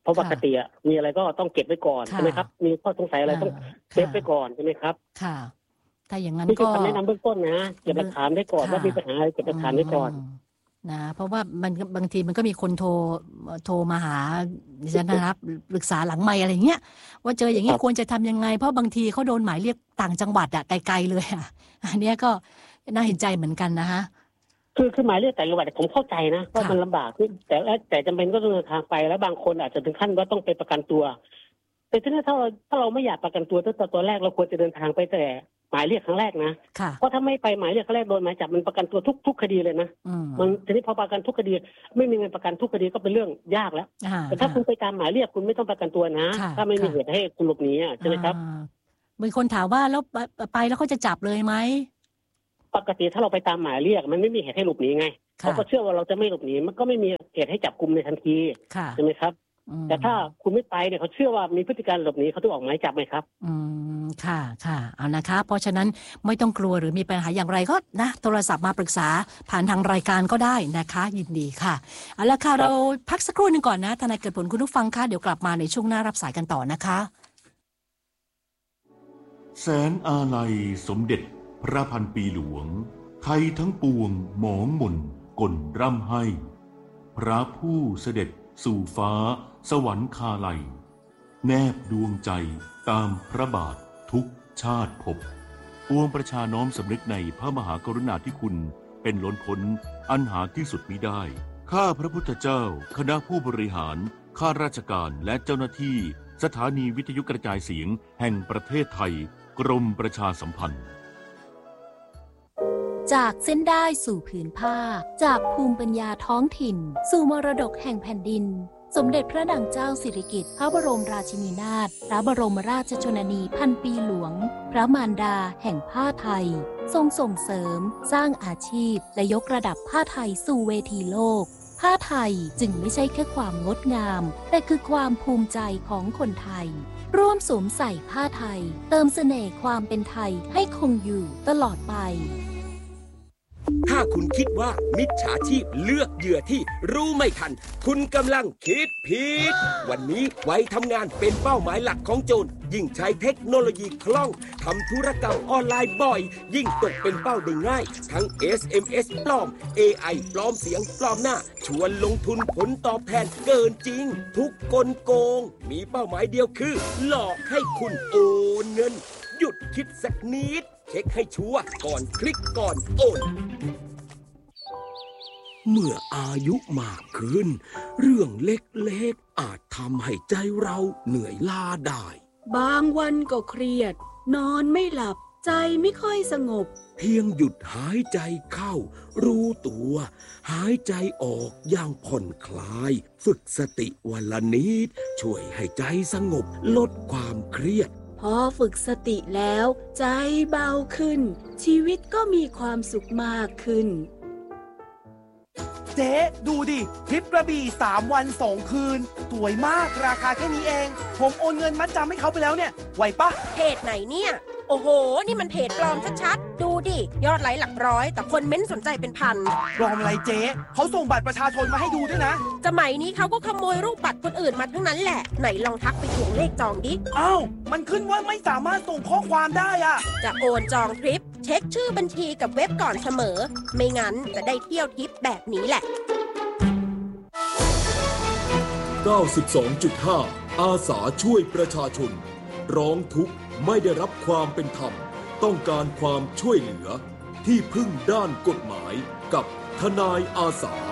C: เพราะปกติอ่ะมีอะไรก็ต้องเก็บไว้ก่อนใช่ไหมครับมีข้อสงสัยอะไรต้องเก็บไว้ก่อนใช่ไหมครับ
B: ค่ะถ้าอย่างนั้น
C: ก็
B: ก็
C: คำแนะนำเบื้องต้นนะเก็บหลักฐานไว้ก่อนว่ามีปัญหาอะไรเก็บหลักฐานไว้ก่อน
B: นะเพราะว่ามันบางทีมันก็มีคนโทรโทรมาหาดิฉันนะครับปรึกษาหลังไมค์อะไรเงี้ยว่าเจออย่างนี้ควรจะทำยังไงเพราะบางทีเขาโดนหมายเรียกต่างจังหวัดอะไกลๆเลยอะอันนี้ก็น่าเห็นใจเหมือนกันนะคะ
C: คือคือหมายเรียกแต่จังหวัดผมเข้าใจนะว่ามันลำบากแต่แต่จำเป็นก็ต้องเดินทางไปแล้วบางคนอาจจะถึงขั้นว่าต้องไปประกันตัวแต่ทีนี้ถ้าเราถ้าเราไม่อยากประกันตัวตั้งแต่ตัวแรกเราควรจะเดินทางไปแต่หมายเรียกครั้งแรกนะเพราะถ้าไม่ไปหมายเรียกครั้งแรกโดนหมายจับมันประกันตัวทุกทุกคดีเลยนะมันทีนี้พอประกันทุกคดีไม่มีเงินประกันทุกคดีก็เป็นเรื่องยากแล้วแต่ถ้าคุณไปตามหมายเรียกคุณไม่ต้องประกันตัวนะถ้าไม่มีเหตุให้คุณหลบหนีใช่ไหมครับ
B: มีคนถามว่าแล้วไปแล้วเขาจะจับเลยไหม
C: ปกติถ้าเราไปตามหมายเรียกมันไม่มีเหตุให้หลบหนีไงเขาก็เชื่อว่าเราจะไม่หลบหนีมันก็ไม่มีเหตุให้จับกุมในทันทีใช่ไหมครับแต่ถ้าคุณไม่ไปเนี่ยเขาเชื่อว่ามีพฤติการหลบหนีเขาต้องออกหมายจับไหมครับ
B: อืมค่ะค่ะเอานะคะเพราะฉะนั้นไม่ต้องกลัวหรือมีปัญหาอย่างไรก็นะโทรศัพท์มาปรึกษาผ่านทางรายการก็ได้นะคะยินดีค่ะเอาละค่ะเราพักสักครู่นึงก่อนนะทนายเกิดผลคุณผู้ฟังค่ะเดี๋ยวกลับมาในช่วงหน้ารับสายกันต่อนะคะ
A: แสนอาลัยสมเด็จพระพันปีหลวงไทยทั้งปวงหมองหม่นก่นร่ำให้พระผู้เสด็จสู่ฟ้าสวรรคาลัยแนบดวงใจตามพระบาททุกชาติภพปวงประชาน้อมสำนึกในพระมหากรุณาธิคุณเป็นล้นพ้นอันหาที่สุดมิได้ข้าพระพุทธเจ้าคณะผู้บริหารข้าราชการและเจ้าหน้าที่สถานีวิทยุกระจายเสียงแห่งประเทศไทยกรมประชาสัมพันธ์
D: จากเส้นได้สู่ผืนผ้าจากภูมิปัญญาท้องถิ่นสู่มรดกแห่งแผ่นดินสมเด็จพระนางเจ้าสิริกิติ์พระบรมราชินีนาถพระบรมราชชนนีพันปีหลวงพระมารดาแห่งผ้าไทยทรงส่งเสริมสร้างอาชีพและยกระดับผ้าไทยสู่เวทีโลกผ้าไทยจึงไม่ใช่แค่ความงดงามแต่คือความภูมิใจของคนไทยร่วมสวมใส่ผ้าไทยเติมเสน่ห์ความเป็นไทยให้คงอยู่ตลอดไป
E: ถ้าคุณคิดว่ามิจฉาชีพเลือกเหยื่อที่รู้ไม่ทันคุณกำลังคิดผิดวันนี้ไว้ทำงานเป็นเป้าหมายหลักของโจรยิ่งใช้เทคโนโลยีคล่องทำธุรกรรมออนไลน์บ่อยยิ่งตกเป็นเป้าได้ง่ายทั้ง เอส เอ็ม เอส ปลอม เอ ไอ ปลอมเสียงปลอมหน้าชวนลงทุนผลตอบแทนเกินจริงทุกกลโกงมีเป้าหมายเดียวคือหลอกให้คุณโอนเงินหยุดคิดสักนิดเช็คให้ชัวร์ก่อนคลิกก่อนโอนเมื่ออายุมากขึ้นเรื่องเล็กๆอาจทำให้ใจเราเหนื่อยล้าได้
F: บางวันก็เครียดนอนไม่หลับใจไม่ค่อยสงบ
E: เพียงหยุดหายใจเข้ารู้ตัวหายใจออกอย่างผ่อนคลายฝึกสติวันละนิดช่วยให้ใจสงบลดความเครียด
F: พอฝึกสติแล้วใจเบาขึ้นชีวิตก็มีความสุขมากขึ้น
G: เจ๊ดูดิทริปกระบี่สามวันสองคืนสวยมากราคาแค่นี้เองผมโอนเงินมัดจำให้เขาไปแล้วเนี่ยไหวปะ
H: เพจไหนเนี่ยโอ้โหนี่มันเพจปลอมชัดๆดูดิยอดไลค์หลักร้อยแต่คนเม้นสนใจเป็นพัน
G: ปลอมอะไรเจ๊เขาส่งบัตรประชาชนมาให้ดูด้วยนะ
H: สมัยนี้เขาก็ขโมยรูปบัตรคนอื่นมาทั้งนั้นแหละไหนลองทักไปทวงเลขจองดิ
G: อ้าวมันขึ้นว่าไม่สามารถส่งข้อความได้อะ
H: จะโอนจองทริปเช็คชื่อบัญชีกับเว็บก่อนเสมอไม่งั้นจะได้เที่ยวทริปแบบนี้แหละ
A: เก้าสิบสองจุดห้า อาสาช่วยประชาชนร้องทุกข์ไม่ได้รับความเป็นธรรมต้องการความช่วยเหลือที่พึ่งด้านกฎหมายกับทนายอาสา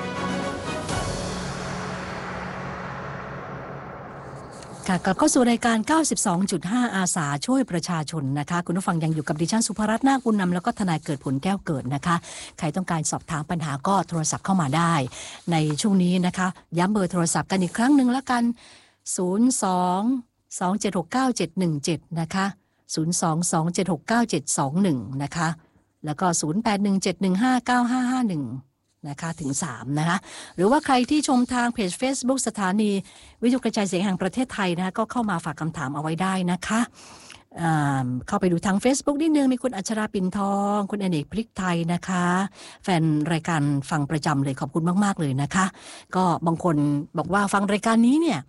B: ค่ะกลับเข้าสู่รายการ เก้าสิบสองจุดห้า อาสาช่วยประชาชนนะคะคุณผู้ฟังยังอยู่กับดิฉันสุภรัตน์นาคบุญนำแล้วก็ทนายเกิดผลแก้วเกิดนะคะใครต้องการสอบถามปัญหาก็โทรศัพท์เข้ามาได้ในช่วงนี้นะคะย้ำเบอร์โทรศัพท์กันอีกครั้งหนึ่งแล้วกันศูนย์ สอง สอง เจ็ด หก เก้า เจ็ด หนึ่ง เจ็ดนะคะศูนย์ สอง สอง เจ็ด หก เก้า เจ็ด สอง หนึ่งนะคะแล้วก็ศูนย์ แปด หนึ่ง เจ็ด หนึ่ง ห้า เก้า ห้า ห้า หนึ่งนะคะถึงสามนะคะหรือว่าใครที่ชมทางเพจ Facebook สถานีวิทยุกระจายเสียงแห่งประเทศไทยนะคะก็เข้ามาฝากคำถามเอาไว้ได้นะคะเข้าไปดูทาง Facebook นิดนึงมีคุณอัชราปิ่นทองคุณอเนกพริกไทยนะคะแฟนรายการฟังประจำเลยขอบคุณมากๆเลยนะคะก็บางคนบอกว่าฟังรายการนี้เนี่ย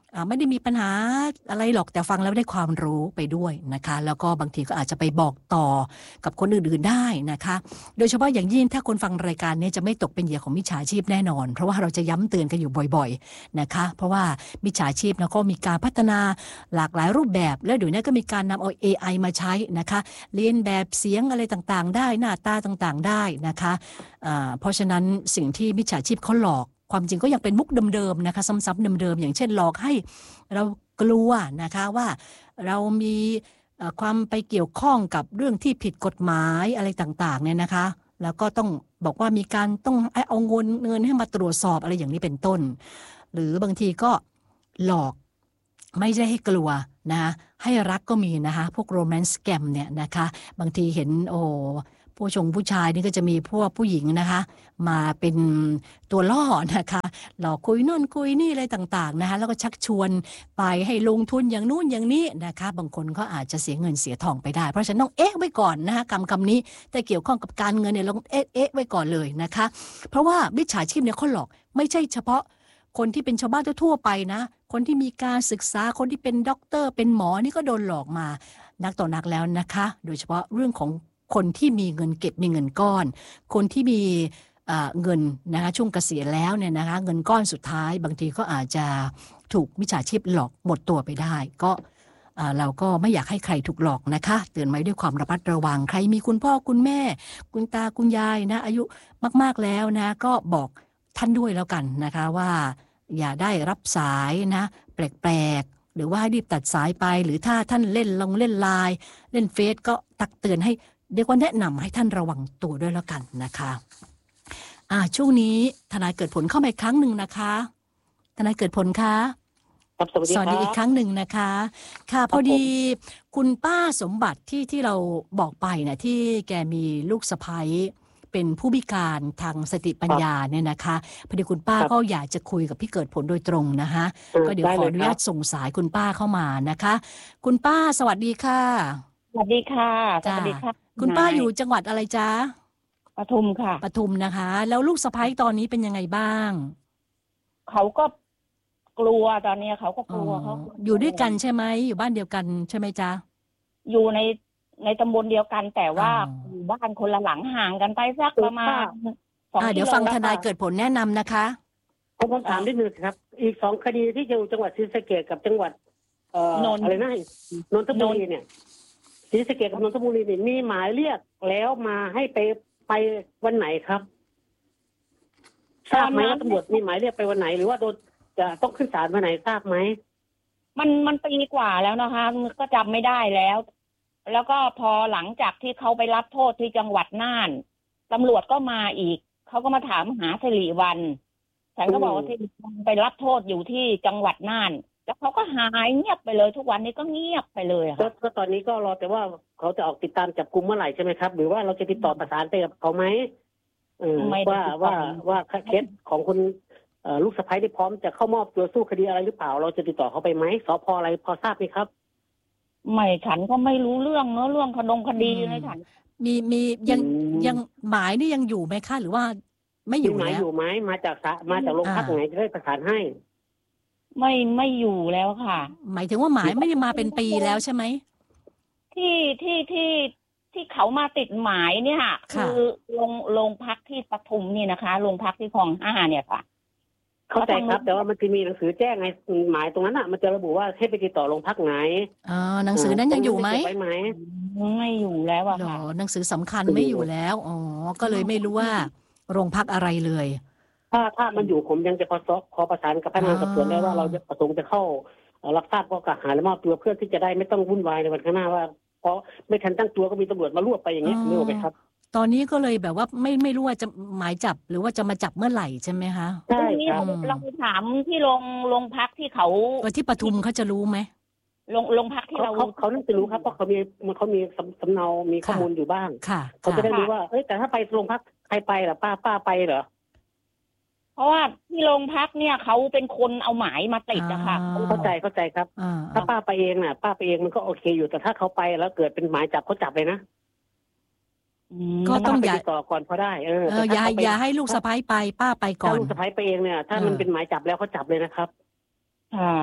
B: ไม่ได้มีปัญหาอะไรหรอกแต่ฟังแล้วได้ความรู้ไปด้วยนะคะแล้วก็บางทีก็อาจจะไปบอกต่อกับคนอื่นๆได้นะคะโดยเฉพาะอย่างยิ่งถ้าคนฟังรายการนี้จะไม่ตกเป็นเหยื่อของมิจฉาชีพแน่นอนเพราะว่าเราจะย้ำเตือนกันอยู่บ่อยๆนะคะเพราะว่ามิจฉาชีพนะก็มีการพัฒนาหลากหลายรูปแบบแล้วเดี๋ยวนี้ก็มีการนำเอา เอ ไอ มาใช้นะคะเรียนแบบเสียงอะไรต่างๆได้หน้าตาต่างๆได้นะคะเพราะฉะนั้นสิ่งที่มิจฉาชีพเขาหลอกความจริงก็ยังเป็นมุกเดิมๆนะคะซ้ำๆเดิมๆอย่างเช่นหลอกให้เรากลัวนะคะว่าเรามีความไปเกี่ยวข้องกับเรื่องที่ผิดกฎหมายอะไรต่างๆเนี่ยนะคะแล้วก็ต้องบอกว่ามีการต้องเอาเงินเงินให้มาตรวจสอบอะไรอย่างนี้เป็นต้นหรือบางทีก็หลอกไม่ได้ให้กลัวนะให้รักก็มีนะคะพวกโรแมนต์สแกมเนี่ยนะคะบางทีเห็นโอ้ผู้ชงผู้ชายนี่ก็จะมีพวกผู้หญิงนะคะมาเป็นตัวล่อนะคะหลอกคุยนู่นคุยนี่อะไรต่างๆนะคะแล้วก็ชักชวนไปให้ลงทุนอย่างนู้นอย่างนี้นะคะบางคนก็อาจจะเสียเงินเสียทองไปได้เพราะฉะนั้นต้องเอ๊ะไว้ก่อนนะคะคำคำนี้แต่เกี่ยวข้องกับการเงินเนี่ยเราเอ๊ะเอ๊ะไว้ก่อนเลยนะคะเพราะว่ามิจฉาชีพเนี่ยเขาหลอกไม่ใช่เฉพาะคนที่เป็นชาวบ้านทั่วไปนะคนที่มีการศึกษาคนที่เป็นด็อกเตอร์เป็นหมอนี่ก็โดนหลอกมานักต่อนักแล้วนะคะโดยเฉพาะเรื่องของคนที่มีเงินเก็บมีเงินก้อนคนที่มีเงินนะคะช่วงเกษียณแล้วเนี่ยนะคะเงินก้อนสุดท้ายบางทีก็อาจจะถูกมิจฉาชีพหลอกหมดตัวไปได้ก็เราก็ไม่อยากให้ใครถูกหลอกนะคะเตือนไว้ด้วยความระมัดระวังใครมีคุณพ่อคุณแม่คุณตาคุณยายนะอายุมากๆแล้วนะก็บอกท่านด้วยแล้วกันนะคะว่าอย่าได้รับสายนะแปลกๆหรือว่าให้รีบตัดสายไปหรือถ้าท่านเล่นลงเล่นไลน์เล่นเฟซก็ตักเตือนให้เรียกว่าแนะนำให้ท่านระวังตัวด้วยแล้วกันนะคะอ่าช่วงนี้ทนายเกิดผลเข้ามาอีกครั้งหนึ่งนะคะทนายเกิดผลคะ
C: ครับสวัสดี
B: สวัสดีอีกครั้งหนึ่งนะคะค่ะพอดีคุณป้าสมบัติที่ที่เราบอกไปนะที่แกมีลูกสะใภ้เป็นผู้พิการทางสติปัญญาเนี่ยนะคะพอดีคุณป้าก็อยากจะคุยกับพี่เกิดผลโดยตรงนะคะก็เดี๋ยวขออนุญาตส่งสายคุณป้าเข้ามานะคะคุณป้าสวัสดีค่ะ
I: สวัสดีค่ะสวัสดีค่ะ
B: คุณป้าอยู่จังหวัดอะไรจ๊ะ
I: ปทุมค่ะ
B: ปทุมนะคะแล้วลูกสะใภ้ตอนนี้เป็นยังไงบ้าง
I: เขาก็กลัวตอนนี้เขาก็กลัวเขา
B: อยู่ด้วยกันใช่ไหมอยู่บ้านเดียวกันใช่ไหมจ๊ะ
I: อยู่ในในตำบลเดียวกันแต่ว่าอยู่บ้านคนละหลังห่างกันไปสักประมาณ
B: สองเดี๋ยวฟังทนายเกิดผลแนะนำนะคะ
C: ผมถามนิดนึงครับอีกสองคดีที่อยู่จังหวัดศรีสะเกษกับจังหวัดเอ่ออะไรนะนนทบุรีเนี่ยศรีสะเกษกับนนทบุรีนี่มีหมายเรียกแล้วมาให้ไปไปวันไหนครับทราบไหมว่าตำรวจมีหมายเรียกไปวันไหนหรือว่าโดนจะต้องขึ้นศาลวันไหนทราบไหม
I: มันมันปีกว่าแล้วนะคะก็จำไม่ได้แล้วแล้วก็พอหลังจากที่เขาไปรับโทษที่จังหวัดน่านตำรวจก็มาอีกเขาก็มาถามหาสิริวันฉันก็บอกว่าที่ไปรับโทษอยู่ที่จังหวัดน่านแล้วเขาก็หายเงียบไปเลยทุกวันนี้ก็เงียบไปเลยค่ะ
C: ก็ตอนนี้ก็รอแต่ว่าเขาจะออกติดตามจับกุมเมื่อไหร่ใช่ไหมครับหรือว่าเราจะติดต่อประสานไปกับเขาไหมเออว่าว่าว่าเคสของคนลูกสะใภ้ได้พร้อมจะเข้ามอบตัวสู้คดีอะไรหรือเปล่าเราจะติดต่อเขาไปไหมสพอะไรพอทราบไหมครับ
I: ไม่ฉันก็ไม่รู้เรื่องเนอะเรื่องคดงคดีเลยฉัน
B: มีมียังยังหมายนี่ยังอยู่ไหมคะหรือว่าไม่อยู่แล้วหมาย
C: อยู่ไหมมาจากมาจากโรงพักไหนจะได้ประสานให้
I: ไม่ไม่อยู่แล้วค่ะ
B: หมายถึงว่าหมายไม่ได้มาเป็นปีแล้วใช่ไหม
I: ที่ที่ที่ที่เขามาติดหมายเนี่ยคือโรงโรงพักที่ปทุมนี่นะคะโรงพักที่คลองห้าเนี่ยค่ะ
C: เข้าใจครับแต่ว่ามันจะมีหนังสือแจ้งไงหมายตรงนั้นอ่ะมันจะระบุว่าให้ไปติดต่อโรงพักไหน
B: อ๋อหนังสือนั้นยังอยู่ไหม
I: ไม่อยู่แล้วอะค่ะ
B: หนังสือสำคัญไม่อยู่แล้วอ๋อก็เลยไม่รู้ว่าโรงพักอะไรเลย
C: ถ้าถ้ามันอยู่ผมยังจะพอขอประสานกับพนักงานสอบสวนได้ว่าเราจะประสงค์จะเข้ารับทราบข้อกล่าวหาและมอบตัวเพื่อที่จะได้ไม่ต้องวุ่นวายในวันข้างหน้าว่าเพราะไม่ทันตั้งตัวก็มีตำรวจมารวบไปอย่างเงี้ยนึกออกไหมครับ
B: ตอนนี้ก็เลยแบบว่าไม่ไม่รู้ว่าจะหมายจับหรือว่าจะมาจับเมื่อไหร่ใช่ไหมคะ
C: ใช่ครับ
I: เราไปถามที่โรงโรงพักที่เขา
B: ที่ปทุมเขาจะรู้ไหม
I: โรงโรงพักที่เรา
C: เขาเขาน่าจะรู้ครับเพราะเขามีเขามีสำเนามีข้อมูลอยู่บ้างเขาจะได้รู้ว่าเอ้ยแต่ถ้าไปโรงพักใครไปล่ะป้าป้าไปเหรอ
I: เพราะว่าที่โรงพักเนี่ยเขาเป็นคนเอาหมายมาติดนะคะ
C: เข้าใจเข้าใจครับถ้าป้าไปเองน่ะป้าไปเองมันก็โอเคอยู่แต่ถ้าเขาไปแล้วเกิดเป็นหมายจับเขาจับเลยนะ
B: ก็ต้องอย่า
C: ติดต่อก่อนพอได้เออ
B: อย่าอย่าให้ลูกสะใภ้ไปป้าไปก่อน
C: ลูกสะใภ้ไปเองเนี่ยถ้ามันเป็นหมายจับแล้วเขาจับเลยนะครับ
B: ค่ะ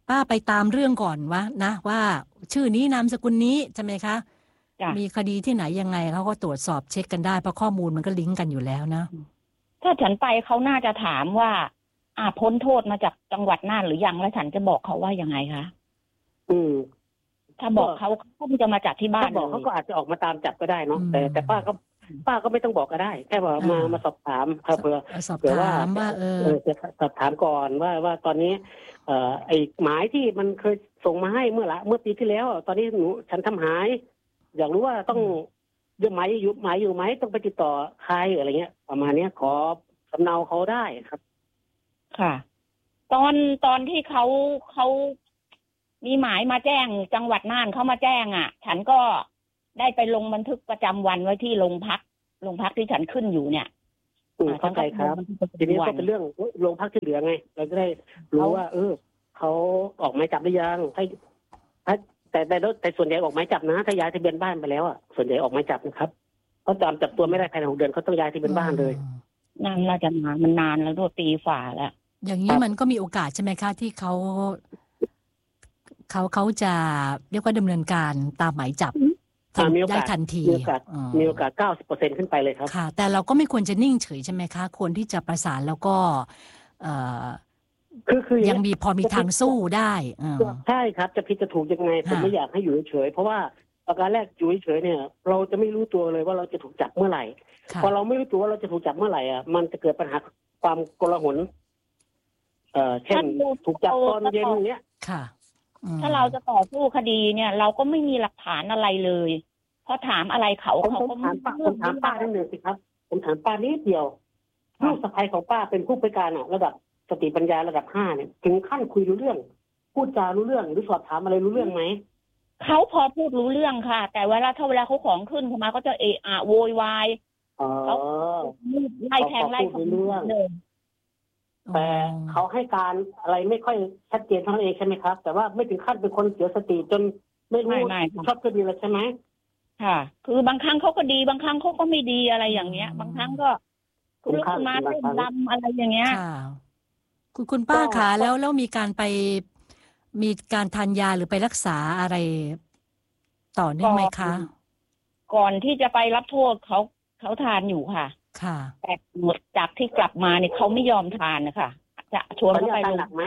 B: ป้าไปตามเรื่องก่อนวะนะว่าชื่อนี้นามสกุลนี้ใช่ไหมคะมีคดีที่ไหนยังไงเขาก็ตรวจสอบเช็คกันได้เพราะข้อมูลมันก็ลิงก์กันอยู่แล้วนะ
I: ถ้าฉันไปเขาน่าจะถามว่าอ่าพ้นโทษมาจากจังหวัดน่านหรือยังแล้วฉันจะบอกเขาว่ายังไงคะ
C: อืม
I: ถ้าบอกเขาเขาจะมาจับที่บ้าน
C: ถ้าบอกเขาก็อาจจะออกมาตามจับก็ได้เนาะแต่แต่ป้าก็ป้าก็ไม่ต้องบอกก็ได้แค่ว่ามามาสอบถามเผื่อเผื่อว่าเออจะสอบถามก่อนว่าว่าตอนนี้เอ่อไอ้หมายที่มันเคยส่งมาให้เมื่อละเมื่อปีที่แล้วตอนนี้หนูฉันทำหายอยากรู้ว่าต้องยังหมายอยู่หมายอยู่ไหมต้องไปติดต่อใครอะไรเงี้ยประมาณนี้ขอสำเนาเขาได้ครับ
I: ค่ะตอนตอนที่เขาเขามีหมายมาแจ้งจังหวัดน่านเขามาแจ้งอ่ะฉันก็ได้ไปลงบันทึกประจำวันไว้ที่โรงพักโรงพักที่ฉันขึ้นอยู่เนี่ย
C: เข้าใจครับทีนี้ก็เป็นเรื่องโรงพักที่เหลือไงเราจะได้รู้ว่าเออเขาออกหมายจับหรือยังถ้าถ้าแต่แต่แต่ส่วนใหญ่ออกหมายจับนะถ้าย้ายทะเบียนบ้านไปแล้วอ่ะส่วนใหญ่ออกหมายจับนะครับเขาจำจับตัวไม่ได้ภายในหกเดือนเขาต้องย้ายทะเบียนบ้านเลย
I: นานน่าจะนานมันนานแล้วด้วยปีฝ่าแล้ว
B: อย่างนี้มันก็มีโอกาสใช่ไหมคะที่เขาเขาเขาจะเรียกว่าดำเนินการตามหมายจับได้ทันที
C: มีโอกาสมีโอกาสเก้าสิบเปอร์เซ็นต์ขึ้นไปเลยครับ
B: ค่ะแต่เราก็ไม่ควรจะนิ่งเฉยใช่ไหมคะควรที่จะประสานแล้วก็เอ่อ
C: คือคือ
B: ยังมีพอมีทางสู้ได้
C: ใช่ครับจะผิดจะถูกยังไงผมไม่อยากให้อยู่เฉยเพราะว่าประการแรกอยู่เฉยเนี่ยเราจะไม่รู้ตัวเลยว่าเราจะถูกจับเมื่อไหร่พอเราไม่รู้ตัวว่าเราจะถูกจับเมื่อไหร่อ่ะมันจะเกิดปัญหาความโกลาหลเอ่อเช่นถูกจับตอนเย็นเนี้ย
B: ค่ะ
I: ถ้าเราจะต่อสู้คดีเนี่ยเราก็ไม่มีหลักฐานอะไรเลยเพราะถามอะไรเขาเขาก็
C: ถามป้าผมถามป้าได้หนึ่งสิครับผมถามป้านิดเดียวลูกสะใภ้ของป้าเป็นผู้พิการอ่ะระดับสติปัญญาระดับห้าเนี่ยถึงขั้นคุยรู้เรื่องพูดจารู้เรื่องหรือสอบถามอะไรรู้เรื่องไหม
I: เขาพอพูดรู้เรื่องค่ะแต่เวลาถ้าเวลาเขาของขึ้นเข้ามาก็จะเอะอะโวยวายเขาไล่แทงไล่
C: เขาเรื่องแต่เขาให้การอะไรไม่ค่อยชัดเจนเท่านั้นเองใช่ไหมครับแต่ว่าไม่ถึงขั้นเป็นคนเสียสติจนไม่รู้ชอบก็ดีแล้วใช่ไหม
I: ค่ะคือบางครั้งเขาก็ดีบางครั้งเขาก็ไม่ดีอะไรอย่างเงี้ยบางครั้งก็ลุกมาเต้นรำอะไรอย่างเงี้ย
B: คุณคุณป้าคะแล้วแล้วมีการไปมีการทานยาหรือไปรักษาอะไรต่อเนื่องไหมคะ
I: ก่อนที่จะไปรับโทษเขาเขาทานอยู่ค่ะ
B: ค่ะ
I: แต่หมดจากที่กลับมาเนี่ยเขาไม่ยอมทานนะคะจะชวนเขาไป
C: หนักไหม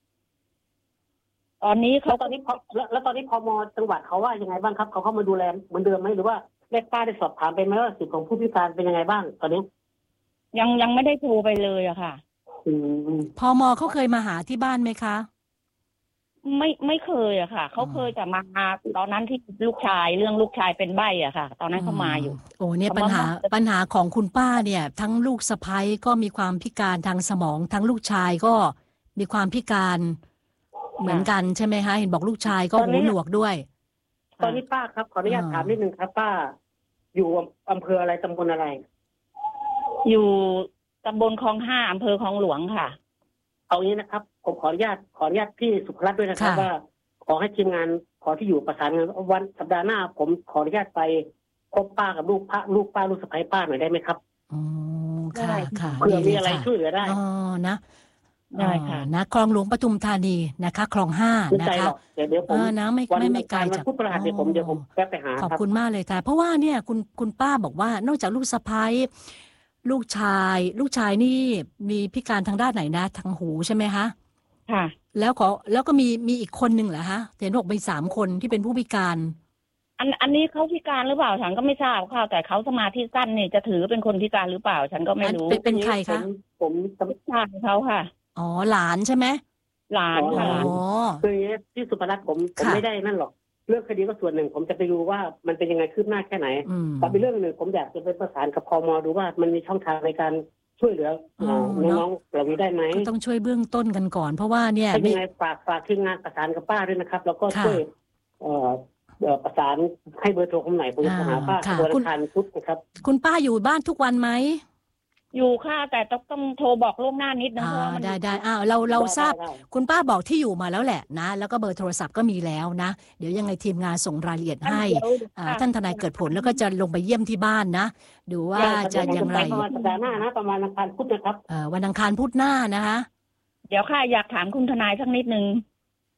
I: ตอนนี้เขา
C: ตอนนี้พอแล้วตอนนี้พมจังหวัดเขาว่ายังไงบ้างครับเขาเข้ามาดูแลเหมือนเดิมไหมหรือว่าแม่ป้าได้สอบถามไปไหมว่าสิทธิของผู้พิการเป็นยังไงบ้างตอนนี้
I: ยังยังไม่ได้โทรไปเลยอะค่ะ
B: พมเขาเคยมาหาที่บ้านไหมคะ
I: ไม่ไม่เคยอะค่ะเขาเคยแต่มาตอนนั้นที่ลูกชายเรื่องลูกชายเป็นใบ้อะค่ะตอนนั้นเขามาอยู่
B: โอ้เนี่ยปัญหาปัญหาของคุณป้าเนี่ยทั้งลูกสะใภ้ก็มีความพิการทางสมองทั้งลูกชายก็มีความพิการเหมือนกันใช่ไหมคะเห็นบอกลูกชายก็หูหนวกด้วย
C: ตอนนี้ป้าครับขออนุญาตถามนิดนึงครับป้าอยู่อำเภออะไรตำบลอะไร
I: อยู่ตำบลคลองห้าอำเภอคลองหลวงค่ะ
C: เอางี้นะครับผมขออนุญาตขออนุญาตพี่สุภรัตน์ด้วยนะครับว่าขอให้ทีมงานขอที่อยู่ประสานงานวันสัปดาห์หน้าผมขออนุญาตไปพบป้ากับลูกพระลูกป้าลูกสะใภ้ป้าหน่อยได้ไหมครับ
B: อ๋อค่ะค่ะ
C: เผื่อมีอะไรช่วยเหลือได้
B: อ๋อนะ
I: ได้ค่ะ
B: นะคลองหลวงปทุมธานีนะคะคลองห้านะคะ
C: เดี๋ยวผม
B: นะไม่ไม่ไม่ไกลจาก
C: พุธพฤหัสเดี๋ยวผมเดี๋ยวผมแวะไปหา
B: ขอบคุณมากเลยค่ะเพราะว่าเนี่ยคุณคุณป้าบอกว่านอกจากลูกสะใภ้ลูกชายลูกชายนี่มีพิการทางด้านไหนนะทางหูใช่ไหมคะ
I: ค่ะ
B: แล้วขอแล้วก็มีมีอีกคนหนึ่งเหรอฮะเห็นบอกมีสามคนที่เป็นผู้พิการ
I: อันอันนี้เขาพิการหรือเปล่าฉันก็ไม่ทราบค่ะแต่เขาสมาธิสั้นเนี่ยจะถือเป็นคนพิการหรือเปล่าฉันก็ไม่รู้
B: เป็นใครคะ
C: ผม
I: ลูกชายเขาค่ะ
B: อ๋อหลานใช่ไหม
I: หลานค่ะ
B: อ๋อ
C: คือที่สุภรัตน์ผมผมไม่ได้นั่นหรอกเรื่องคดีก็ส่วนหนึ่งผมจะไปดูว่ามันเป็นยังไงคืบหน้าแค่ไหนแต่เป็นเรื่องหนึ่งผมอยากจะไปประสานกับพม.ดูว่ามันมีช่องทางในการช่วยเหลือน้องๆเหล่านี้ได้ไหม
B: ต้องช่วยเบื้องต้นกันก่อนเพราะว่าเนี่ย
C: เป็นยังไงฝากฝากทีมงานประสานกับป้าด้วยนะครับแล้วก็ช่วยประสานให้เบอร์โทรผมหน่อยผมจะหาป้าตัวทานพุทธนะครับ
B: คุณป้าอยู่บ้านทุกวันไหม
I: อยู่ค่ะแต่ต้องต้องโทรบอกล่วงหน้านิดนึงเพราะว่า
B: ได้ได้อ้าวเราเราทราบคุณป้าบอกที่อยู่มาแล้วแหละนะแล้วก็เบอร์โทรศัพท์ก็มีแล้วนะเดี๋ยวยังไงทีมงานส่งรายละเอียดให้ท่านทนายเกิดผลแล้วก็จะลงไปเยี่ยมที่บ้านนะดูว่าจะยังไง
C: ประมาณสัปดาห์หน้านะประมาณวันอังคารพุธนะครับ
B: วันอังคารพุธหน้านะคะ
I: เดี๋ยวค่ะอยากถามคุณทนายสักนิดนึง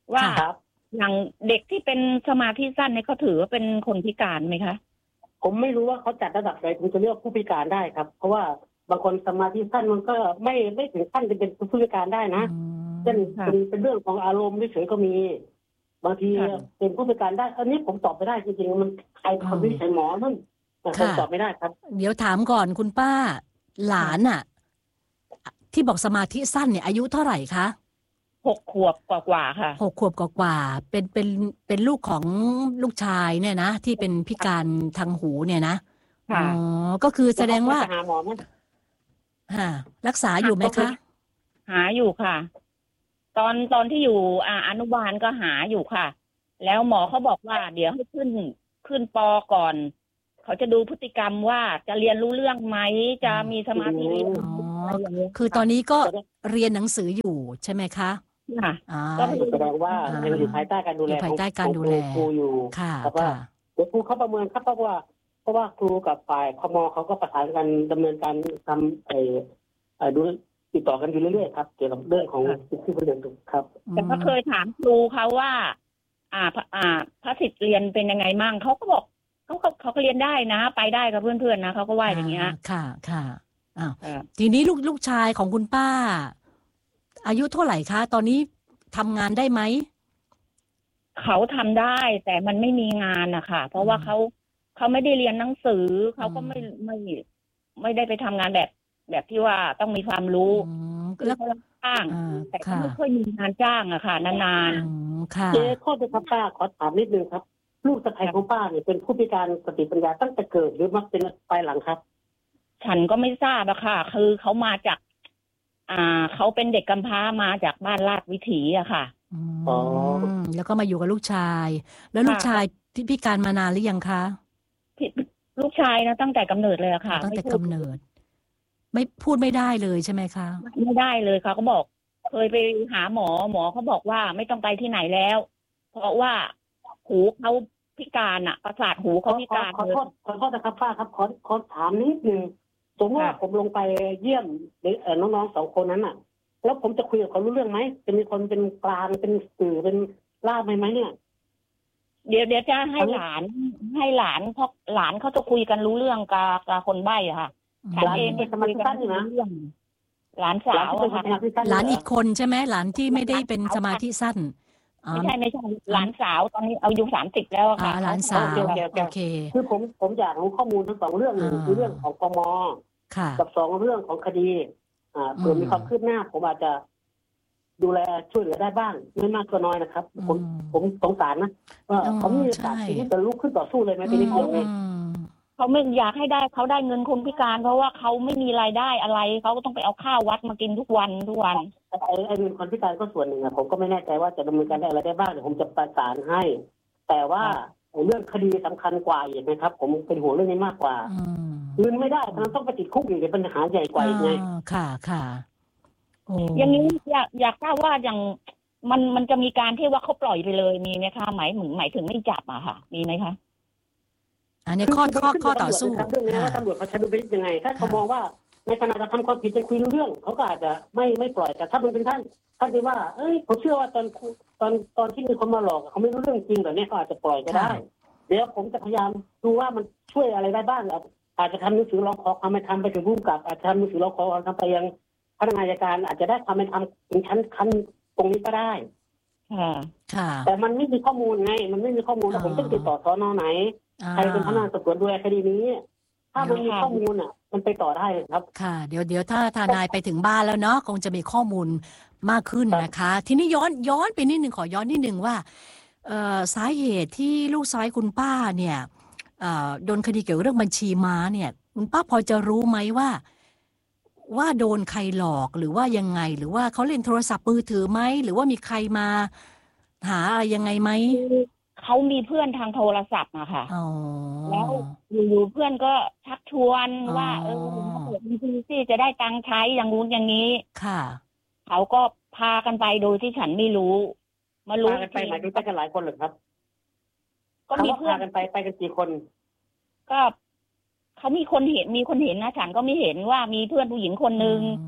I: ว่าอย่างเด็กที่เป็นสมาธิสั้นเนี่ยเขาถือว่าเป็นคนพิการไหมคะ
C: ผมไม่รู้ว่าเขาจัดระดับไหนถึงจะเรียกผู้พิการได้ครับเพราะว่าบางคนสมาธิสั้นมันก็ไม่ไม่ถึงขั้นจะเป็นผู้พิการได้นะเช่นเป็นเป็นเรื่องของอารมณ์เฉยๆก็มีบางทีเป็นผู้พิการได้อันนี้ผมตอบไม่ได้จริงๆมันใครคนวิจัยหมอนั่นผมตอบไม่ได้ครับ
B: เดี๋ยวถามก่อนคุณป้าหลานอ่ะที่บอกสมาธิสั้นเนี่ยอายุเท่าไหร่คะ
I: หกขวบกว่าๆค่ะ
B: หกขวบกว่าๆเป็นเป็นเป็นลูกของลูกชายเนี่ยนะที่เป็นพิการทางหูเนี่ยนะอ๋อก็คือแสดงว่า
C: หาหมอมั้ย
B: ฮะรักษาอยู่ไหมคะ
I: หาอยู่ค่ะตอนตอนที่อยู่อ่าอนุบาลก็หาอยู่ค่ะแล้วหมอเขาบอกว่าเดี๋ยวให้ขึ้นขึ้นป.ก่อนเขาจะดูพฤติกรรมว่าจะเรียนรู้เรื่องไหมจะมีสมาธิดีอ๋
B: อคือตอนนี้ก็เรียนหนังสืออยู่ใช่ไหมคะ
I: ค่ะ
C: ก็แสดงว่ายังอยู่ภายใต้การดูแล
B: ภายใต้การดูแล
C: ครูอยู่
B: ค่ะ
C: ค่ะเดี๋ยวครูเขาประเมินครับเพราะว่าเพราะว่าครูกับฝ่ายคม.เขาก็ประสานกันดำเนินการทำไอ้ไอ้ดูติดต่อกันอยู่เรื่อยๆครับเกี่ยวกับเรื่องของสิทธิประโยชน์ครับ
I: แต่ก็เคยถามครูเขาว่าอ่าอ่าพระสิทธิ์เรียนเป็นยังไงมั่งเขาก็บอกเขาเขาเขาก็เรียนได้นะไปได้กับเพื่อนๆนะเขาก็ว่าอย่างเงี้ย
B: ค่ะค่ะอ้าวทีนี้ลูกลูกชายของคุณป้าอายุเท่าไหร่คะตอนนี้ทำงานได้ไหม
I: เขาทำได้แต่มันไม่มีงานนะคะเพราะว่าเขาเขาไม่ได้เรียนหนังสือเขาก็ไม่ไม่ไม่ได้ไปทำงานแบบแบบที่ว่าต้องมีความรู้แล้วเขาจ้างแต่ก็ไม่ค่อยมีงานจ้างอะค่ะนาน
B: ๆ
C: เจ๊ข้อจะครับป้าขอถามนิดนึงครับลูกสะใภ้ของป้าเนี่ยเป็นผู้พิการสติปัญญาตั้งแต่เกิดหรือมาเป็นภายหลังครับ
I: ฉันก็ไม่ทราบอะค่ะคือเขามาจากอ่าเขาเป็นเด็กกำพร้ามาจากบ้านลาดวิถีอะค่ะ
B: อ๋อแล้วก็มาอยู่กับลูกชายแล้วลูกชายที่พิการมานานหรือยังคะ
I: ลูกชายนะตั้งแต่กำเนิดเลยอะค่ะ
B: ตั้งแต่กำเนิดไม่พูดไม่ได้เลยใช่ไหมคะ
I: ไม่ได้เลยค่ะเขาบอกเคยไปหาหมอหมอเขาบอกว่าไม่ต้องไปที่ไหนแล้วเพราะว่าหูเขาพิการอะประสาทหูเขาพิการ
C: ขอโทษขอโทษนะครับป้าครับขอขอถามนิดนึงสมมติว่าผมลงไปเยี่ยมน้องๆสองคนนั้นอ่ะแล้วผมจะคุยกับเขารู้เรื่องไหมจะมีคนเป็นกลางเป็นสื่อเป็นล่ามไหมเนี่ย
I: เดี๋ยวเดี๋ยวจะให้หลานให้หลานเพราะหลานเขาจะคุยกันรู้เรื่องกับกับคนใบ้อะค่ะฉันเอง
C: เป็นสมาธิสั้นนะ
I: หลานสาวค่ะ
B: หลานอีกคนใช่ไหมหลานที่ไม่ได้เป็นสมาธิสั้น
I: ไม่ใช่ไม่ใช่หลานสาวตอนนี้อายุสามสิบแล้วค่ะ
B: หลานสาวโอเค
C: คือผมผมอยากรู้ข้อมูลทั้งสองเรื่องหนึ่งคือเรื่องของกม.กับสองเรื่องของคดีอ่าเผื่อมีความคืบหน้าผมอาจจะดูแลช่วยเหลือได้บ้างไม่มากก็น้อยนะครับผมผมสงสารนะว่าเขามีโอกาสที่จะลุกขึ้นต่อสู้เลยไหมทีนี้เขา
I: เขาไม่อยากให้ได้เขาได้เงินคนพิการเพราะว่าเขาไม่มีรายได้อะไรเขาก็ต้องไปเอาข้าววัดมากินทุกวันทุกวัน
C: ไอ้ไอ้เงินคนพิการก็ส่วนหนึ่งอะผมก็ไม่แน่ใจว่าจะดำเนินการได้อะไรได้บ้างเดี๋ยวผมจะประสานให้แต่ว่าเรื่องคดีสำคัญกว่าอีกนะครับผมเป็นห่วงเรื่องนี้มากกว่าเงินไม่ได้มันต้องไปติดคุกอีกเป็นปัญหาใหญ่กว่าอีกไง
B: ค่ะค่ะ
I: อย่างนี้อยากอยากทราบว่าอย่างมันมันจะมีการที่ว่าเขาปล่อยไปเลยมีไหมคะหมายถึงหมายถึงไม่จับอะค่ะมีไหมคะ
B: อันนี้ข้อข้อข้อต่อสู้
C: เรื่องนี้ว่าตำรวจเขาใช้ดุลพินิจยังไงถ้าเขามองว่าในขณะจะทำความผิดจะคุยเรื่องเขาก็อาจจะไม่ไม่ปล่อยแต่ถ้ามันเป็นท่านท่านที่ว่าเอ้ยผมเชื่อว่าตอนตอนตอนที่มีคนมาหลอกเขาไม่รู้เรื่องจริงแบบนี้ก็อาจจะปล่อยก็ได้เดี๋ยวผมจะพยายามดูว่ามันช่วยอะไรได้บ้างอาจจะทำหนังสือร้องขอความเป็นธรรมไปถึงผู้กำกับอาจจะทำหนังสือร้องขอความเป็นธรรมไปยังพนักงานอัยการอาจจะได้ความเป็นธรรมถึงชั้นขั้นตรงนี้ก็ได้แต่มันไม่มีข้อมูลไงมันไม่มีข้อมูลผมต้องติดต่อสน.ไหนใครเป็นพนักงานสอบสวนดูแลคดีนี้ถ้ามันมีข้อมูลอ่ะมันไปต่อได้ครับ
B: ค่ะเดี๋ยวเดี๋ยวถ้าทนายไปถึงบ้านแล้วเนาะคงจะมีข้อมูลมากขึ้นนะคะทีนี้ย้อนย้อนไปนิดนึงขอย้อนนิดนึงว่าสาเหตุที่ลูกชายคุณป้าเนี่ยโดนคดีเกี่ยวกับเรื่องบัญชีม้าเนี่ยคุณป้าพอจะรู้ไหมว่าว่าโดนใครหลอกหรือว่ายังไงหรือว่าเขาเล่นโทรศัพท์มือถือไหมหรือว่ามีใครมาหาอะไรยังไงไหม
I: เขามีเพื่อนทางโทรศัพท์อะค่ะแล้วอยู่ๆเพื่อนก็ชักชวนว่าเออเขาเปิดบัญชีสิจะได้ตังค์ใช้อย่างงู้นอย่างนี้
B: ค่ะ
I: เขาก็พากันไปโดยที่ฉันไม่รู้มารู้
C: กันไปหมายถึงไปกันหลายคนหรือครับก็มีเพื่อนกันไปไปกันกี่คน
I: ก็ เขามีคนเห็นมีคนเห็นนะฉันก็ไม่เห็นว่ามีเพื่อนผู้หญิงคนนึง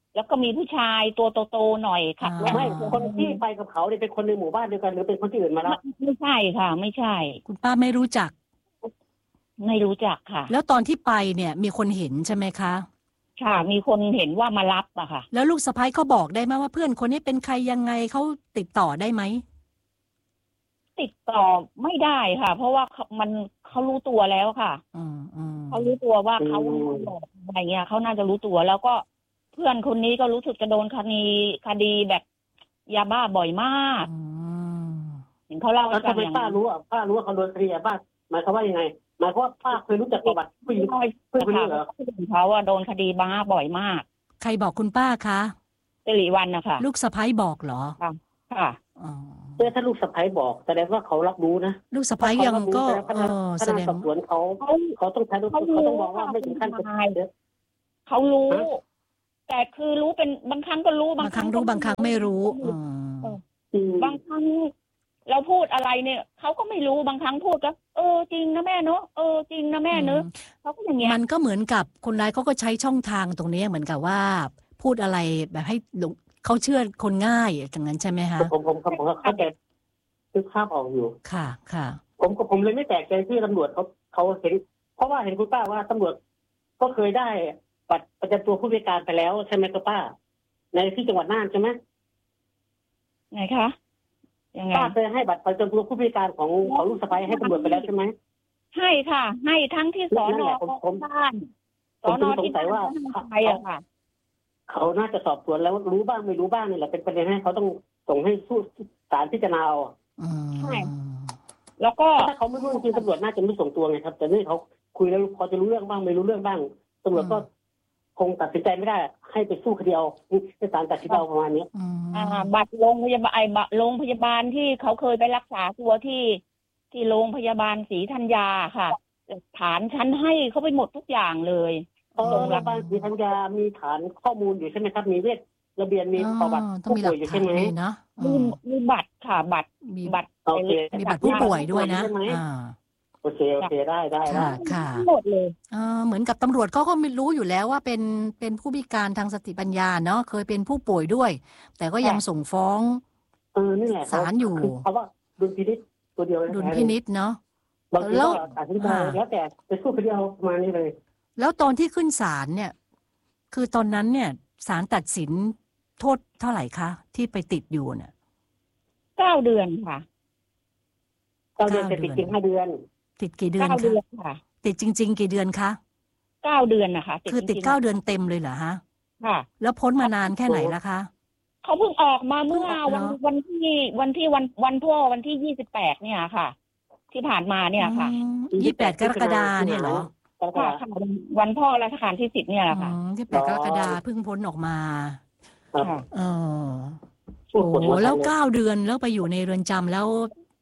I: แล้วก็มีผู้ชายตัวโตๆหน่อยขับรถ
C: ไม่คนที่ไปกับเขาเนี่ยเป็นคนในหมู่บ้านเดียวกันหรือเป็นคนที่อื่นมาแล้ว
I: ไม่ใช่ค่ะ ไม่ใช่
B: คุณป้าไม่รู้จัก
I: ไม่รู้จักค่ะ
B: แล้วตอนที่ไปเนี่ยมีคนเห็นใช่ไหมคะ
I: ค่ะมีคนเห็นว่ามารับอะค่ะ
B: แล้วลูกสะใภ้เขาบอกได้ไหมว่าเพื่อนคนนี้เป็นใครยังไงเขาติดต่อได้ไหม
I: ติดต่อไม่ได้ค่ะ เพราะว่ามันเขารู้ตัวแล้วค่ะเขารู้ตัวว่าเขาอะไรเงี้ยเขาน่าจะรู้ตัวแล้วก็เพื่อนคนนี้ก็รู้สึกจะโดนคดีคดีแบบยาบ้าบ่อยมากเห็นเขาเล่า
C: แล้วทำไมป้ารู้อ่ะป้ารู้ว่าเขาโดนคดียาบ้าหมายความว่ายังไงหมายความว่าป้าเคยรู้จักประวัติผู้หญิงเพื่อนคนนี้เหรอ
I: เขาว่าโดนคดีบ้าบ่อยมาก
B: ใครบอกคุณป้าคะ
I: สิริวัลย์นะคะ
B: ลูกสะใภ้บอกเหรอ
I: ค่ะค่ะ
C: เออถ้าลูกสะใภ้บอกแสดงว่าเขารับรู้นะ
B: ลูกสะใภ้ยังก็
C: แสดงสอบสวนเขาเขาต้องใช้เขาต้องบอกว่าไม่ถึงขั้นเป็นเด้อ
I: เขารู้แต่คือรู้เป็นบางครั้งก็รู้
B: บางครั้งรู้บางครั้งไม่รู้
I: บางครั้งเราพูดอะไรเนี่ยเขาก็ไม่รู้บางครั้งพูดก็เออจริงนะแม่เนอะเออจริงนะแม่เนอะเขาก็อย่างเงี้ย
B: มันก็เหมือนกับคนร้ายเขาก็ใช้ช่องทางตรงนี้เหมือนกับว่าพูดอะไรแบบให้เขาเชื่อคนง่ายอย่างนั้นใช่ไหมคะ
C: ผมผมผมเข้าใจนึกภาพออกอยู่
B: ค่ะค่ะ
C: ผมก็ผมเลยไม่แปลกใจที่ตำรวจเขาเขาเห็นเพราะว่าเห็นคุณป้าว่าตำรวจก็เคยได้บัตรประจำตัวผู้พิการไปแล้วใช่ไหมครับป้าในที่จังหวัดน่านใช่ไหม
I: ไหนคะยังไง
C: ป้าเคยให้บัตรประจำตัวผู้พิการของของลูกสะใภ้ให้ตำรวจไปแล้วใช่ไหม
I: ให้ค่ะให้ทั้งที่สอนอบ้าน
C: สอนอที่บ้านว่าใครอะค่ะเขาน่าจะสอบสวนแล้วรู้บ้างไม่รู้บ้างนี่แหละเป็นประเด็นให้เขาต้องส่งให้สู้ศาลพิจารณาเอา
I: ใช่แล้วก็
C: ถ้าเขาไม่รู้จริงตำรวจน่าจะไม่ส่งตัวไงครับแต่นี่เขาคุยแล้วพอจะรู้เรื่องบ้างไม่รู้เรื่องบ้างตำรวจก็คงตัดสินใจไม่ได้ให้ไปสู้คดีเอาให้ศาลตัดสินเอาประมาณนี้
I: บัตรโรงพยาบาลไอ้บัตรโรงพยาบาลที่เขาเคยไปรักษาตัวที่ที่โรงพยาบาลศรีธัญญาค่ะฐานชั้นให้เขาไปหมดทุกอย่างเลย
C: โรงพยาบาลศรีธัญญามีฐานข้อมูลอยู่ใช่ไหมครับมีเวชระเบียนมีประวัติผู้ป่วยอยู่ใช่ไหม
I: มีมีบัตรค่ะบัตร
B: มี
I: บัตร
B: มีบัตรผู้ป่วยด้วยนะ
C: โอเคโอเคได้ได้ได้
B: ค่ะ
I: หมดเลย
B: เหมือนกับตำรวจเขาก็ไม่รู้อยู่แล้วว่าเป็นเป็นผู้พิการทางสติปัญญาเนาะเคยเป็นผู้ป่วยด้วยแต่ก็ยังส่งฟ้อง
C: เออนี่แหละ
B: ศาลอยู่
C: เพราะว่าดุลพินิจตัวเดียว
B: ดุลพินิจเนาะ
C: แล้วอธิบายแล้วแต่ไปสู้คดีเอาประมาณนี้เลย
B: แล้วตอนที่ขึ้นศาลเนี่ยคือตอนนั้นเนี่ยศาลตัดสินโทษเท่าไหร่คะที่ไปติดอยู่เนี่ย
I: เก้าเดือนค่ะ
C: เก้าเดือนติดจริงห้าเดือน
B: ติดกี่เดือน
I: เก้าเดือนค่ะ
B: ติดจริงๆกี่เดือนคะ
I: เก้าเดือนนะคะ
B: คือติดเก้าเดือนเต็มเลยเหรอฮะ
I: ค่ะ
B: แล้วพ้นมานานแค่ไหนแล้วคะ
I: เขาเพิ่งออกมาเมื่อวันวันที่วันที่วันวันพ่อวันที่ยี่สิบแปดเนี่ยค่ะที่ผ่านมาเนี่ยค่ะ
B: ยี่สิบแปดกรกฎาเนี่ยเหรอ
I: ค่ะวันพ่อรัชกาลที่สิบเนี่ยแหละค่ะ
B: ที่แปดกรกฎาเพิ่งพ้นออกมาเออโอ้โหแล้วเก้าเดือนแล้วไปอยู่ในเรือนจำแล้ว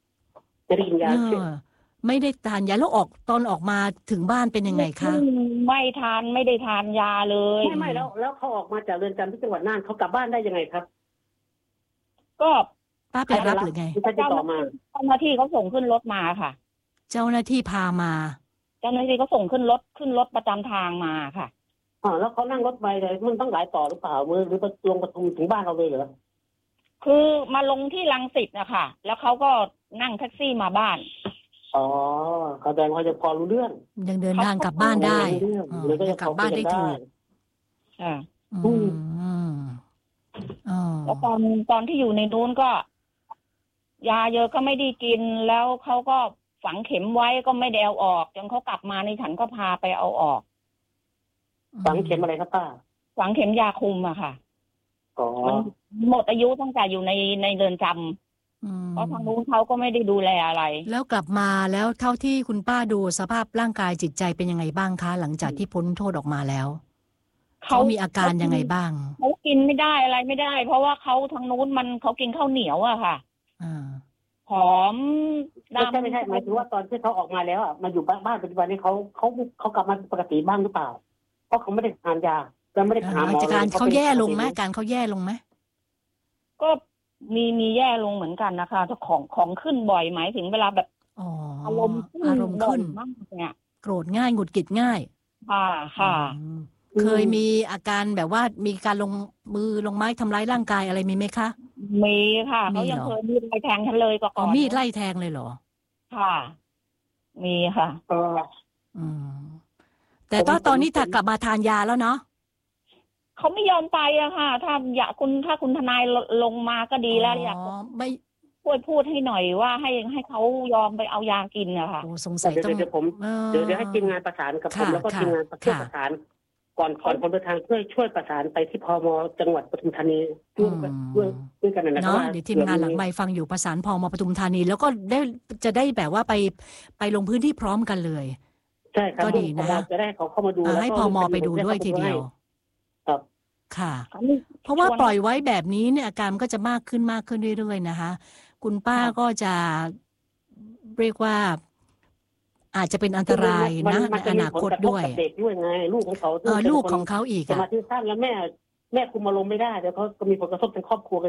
B: ไม่ได้ทานยาแล้วออกตอนออกมาถึงบ้านเป็นยังไงคะ
I: ไม่ทานไม่ได้ทานยาเลย
C: ไม่ไม่แล้วแล้วเขาออกมาจากเรือนจำที่จังหวัดน่านเขากลับบ้านได้ยังไงครับ
I: ก็
B: ป้าไปรับหรือไง
C: เจ้าหน้าที่
I: เจ้าหน้าที่เขาส่งขึ้นรถมาค่ะ
B: เจ้าหน้าที่พามา
I: เจ้าหน้าที่เขาส่งขึ้นรถขึ้นรถประจำทางมาค่ะ
C: อ๋อแล้วเขานั่งรถไปเลยมันต้องหลายต่อหรือเปล่ามือหรือลงปทุมถึงบ้านเราเลยเหรอ
I: คือมาลงที่รังสิตนะคะแล้วเขาก็นั่งแท็กซี่มาบ้าน
C: อ๋อเขาแสดงว่าจะพอรู้เรื่อง
B: ยังเดินทางกลับบ้านได้
C: ยังก
B: ลับบ้านได้ถูก
I: อ่า
B: อืม
I: แล้วตอนตอนที่อยู่ในนู้นก็ยาเยอะก็ไม่ได้กินแล้วเขาก็ฝังเข็มไว้ก็ไม่ได้เอาออกจนเขากลับมาในฉันก็พาไปเอาออก
C: ฝังเข็มอะไรครับป้า
I: ฝังเข็มยาคุมอะค่ะ
C: อ๋อ
I: หมดอายุตั้งแต่อยู่ในในเรือนจำเพราะทางนู้นเขาก็ไม่ได้ดูแลอะไร
B: แล้วกลับมาแล้วเท่าที่คุณป้าดูสภาพร่างกายจิตใจเป็นยังไงบ้างคะหลังจากที่พ้นโทษออกมาแล้วเขามีอาการยังไงบ้าง
I: เขากินไม่ได้อะไรไม่ได้เพราะว่าเขาทางนู้นมันเขากินข้าวเหนียวอะค่ะหอม
C: ดำไม่ใช่หมายถึงว่าตอนที่เขาออกมาแล้วอ่ะมาอยู่บ้านบ้านปัจจุบันนี้เขาเขาเขากลับมาปกติบ้างหรือเปล่าเพราะเขาไม่ได้ทานยาแล้วไม่ได้หาหมอ
B: การเขาแย่ลงไหมการเขาแย่ลงไหม
I: ก็มีมีแย่ลงเหมือนกันนะคะถ้าของของขึ้นบ่อยหมายถึงเวลาแบบอารมณ์
B: อารมณ์ขึ้น
I: มากเนี่ย
B: โกรธง่ายหงุดหงิดง่าย
I: ค่ะค่ะ
C: อ
B: เคยมีอาการแบบว่ามีการลงมือลงไม้ทำร้ายร่างกายอะไรมีไหมคะ
I: มีค่ะ
B: มี
I: เขายัง
B: เหรอ
I: เคยมีดไล่แทงฉันเลยก็
B: อ๋
I: ก่
B: อ
I: อน
B: มีดไล่แทงเลยเหรอ
I: ค่ะ มีค่ะ
C: เออ
B: อืมแต่ตอนตอนนี้ถ้ากลับมาทานยาแล้วเนาะ
I: เขาไม่ยอมไปอะค่ะ ถ้าอยากคุณถ้าคุณทนายลลงมาก็ดีแล้วอยาก
B: อ๋อไม่
I: ช่วยพูดให้หน่อยว่าให้ให้เขายอมไปเอายากินอะค่ะ
B: โอ้สงสัย
C: เดี๋ยว
B: ต้อง
C: เดี๋ยวผม
B: ออ
C: เดี๋ยวเดี๋ยวให้ทีมงานประสานกับผม
B: ค่ะ
C: แล้วก็
B: ค่ะ
C: ทีมงานช่วย
B: ค่ะ
C: ประสาน ก่อนก่อนคนประธานช่วยช่วยประสานไปที่พมจังหวัดปทุมธานีร่วมกันด้วยด้วยกันนะครับ
B: เนาะ
C: ว่า
B: เดี๋ยวทีมงานหลังไมค์ฟังอยู่ประสานพมปทุมธานี แล้วก็ได้จะได้แบบว่าไปไปลงพื้นที่พร้อมกันเลย
C: ใช่ครับ
B: ก็ดีนะ
C: พมจะได้เขาเข้ามาดู
B: อ่า
C: แล้ว
B: ให้
C: ก็
B: พมไปดูด้วยทีเดียว
C: ครับ
B: ค่ะ เพราะว่าปล่อยไว้แบบนี้เนี่ยอาการมันก็จะมากขึ้นมากขึ้นเรื่อยๆนะคะ คุณป้าก็จะเรียกว่า อาจจะเป็นอันตรายนะ
C: มั
B: ในอนาคตด้วย
C: มัจะมีผลกระทบกับเด็กด้วยไงลูกของเขา
B: เออลูกของเขาอีก
C: ส
B: อะ
C: มาธิสั้นแล้วแม่แม่คุมอารมณ์ไม่ได้เดี๋ยวเขาก็มีผลกระทบทางครอบครัวกัน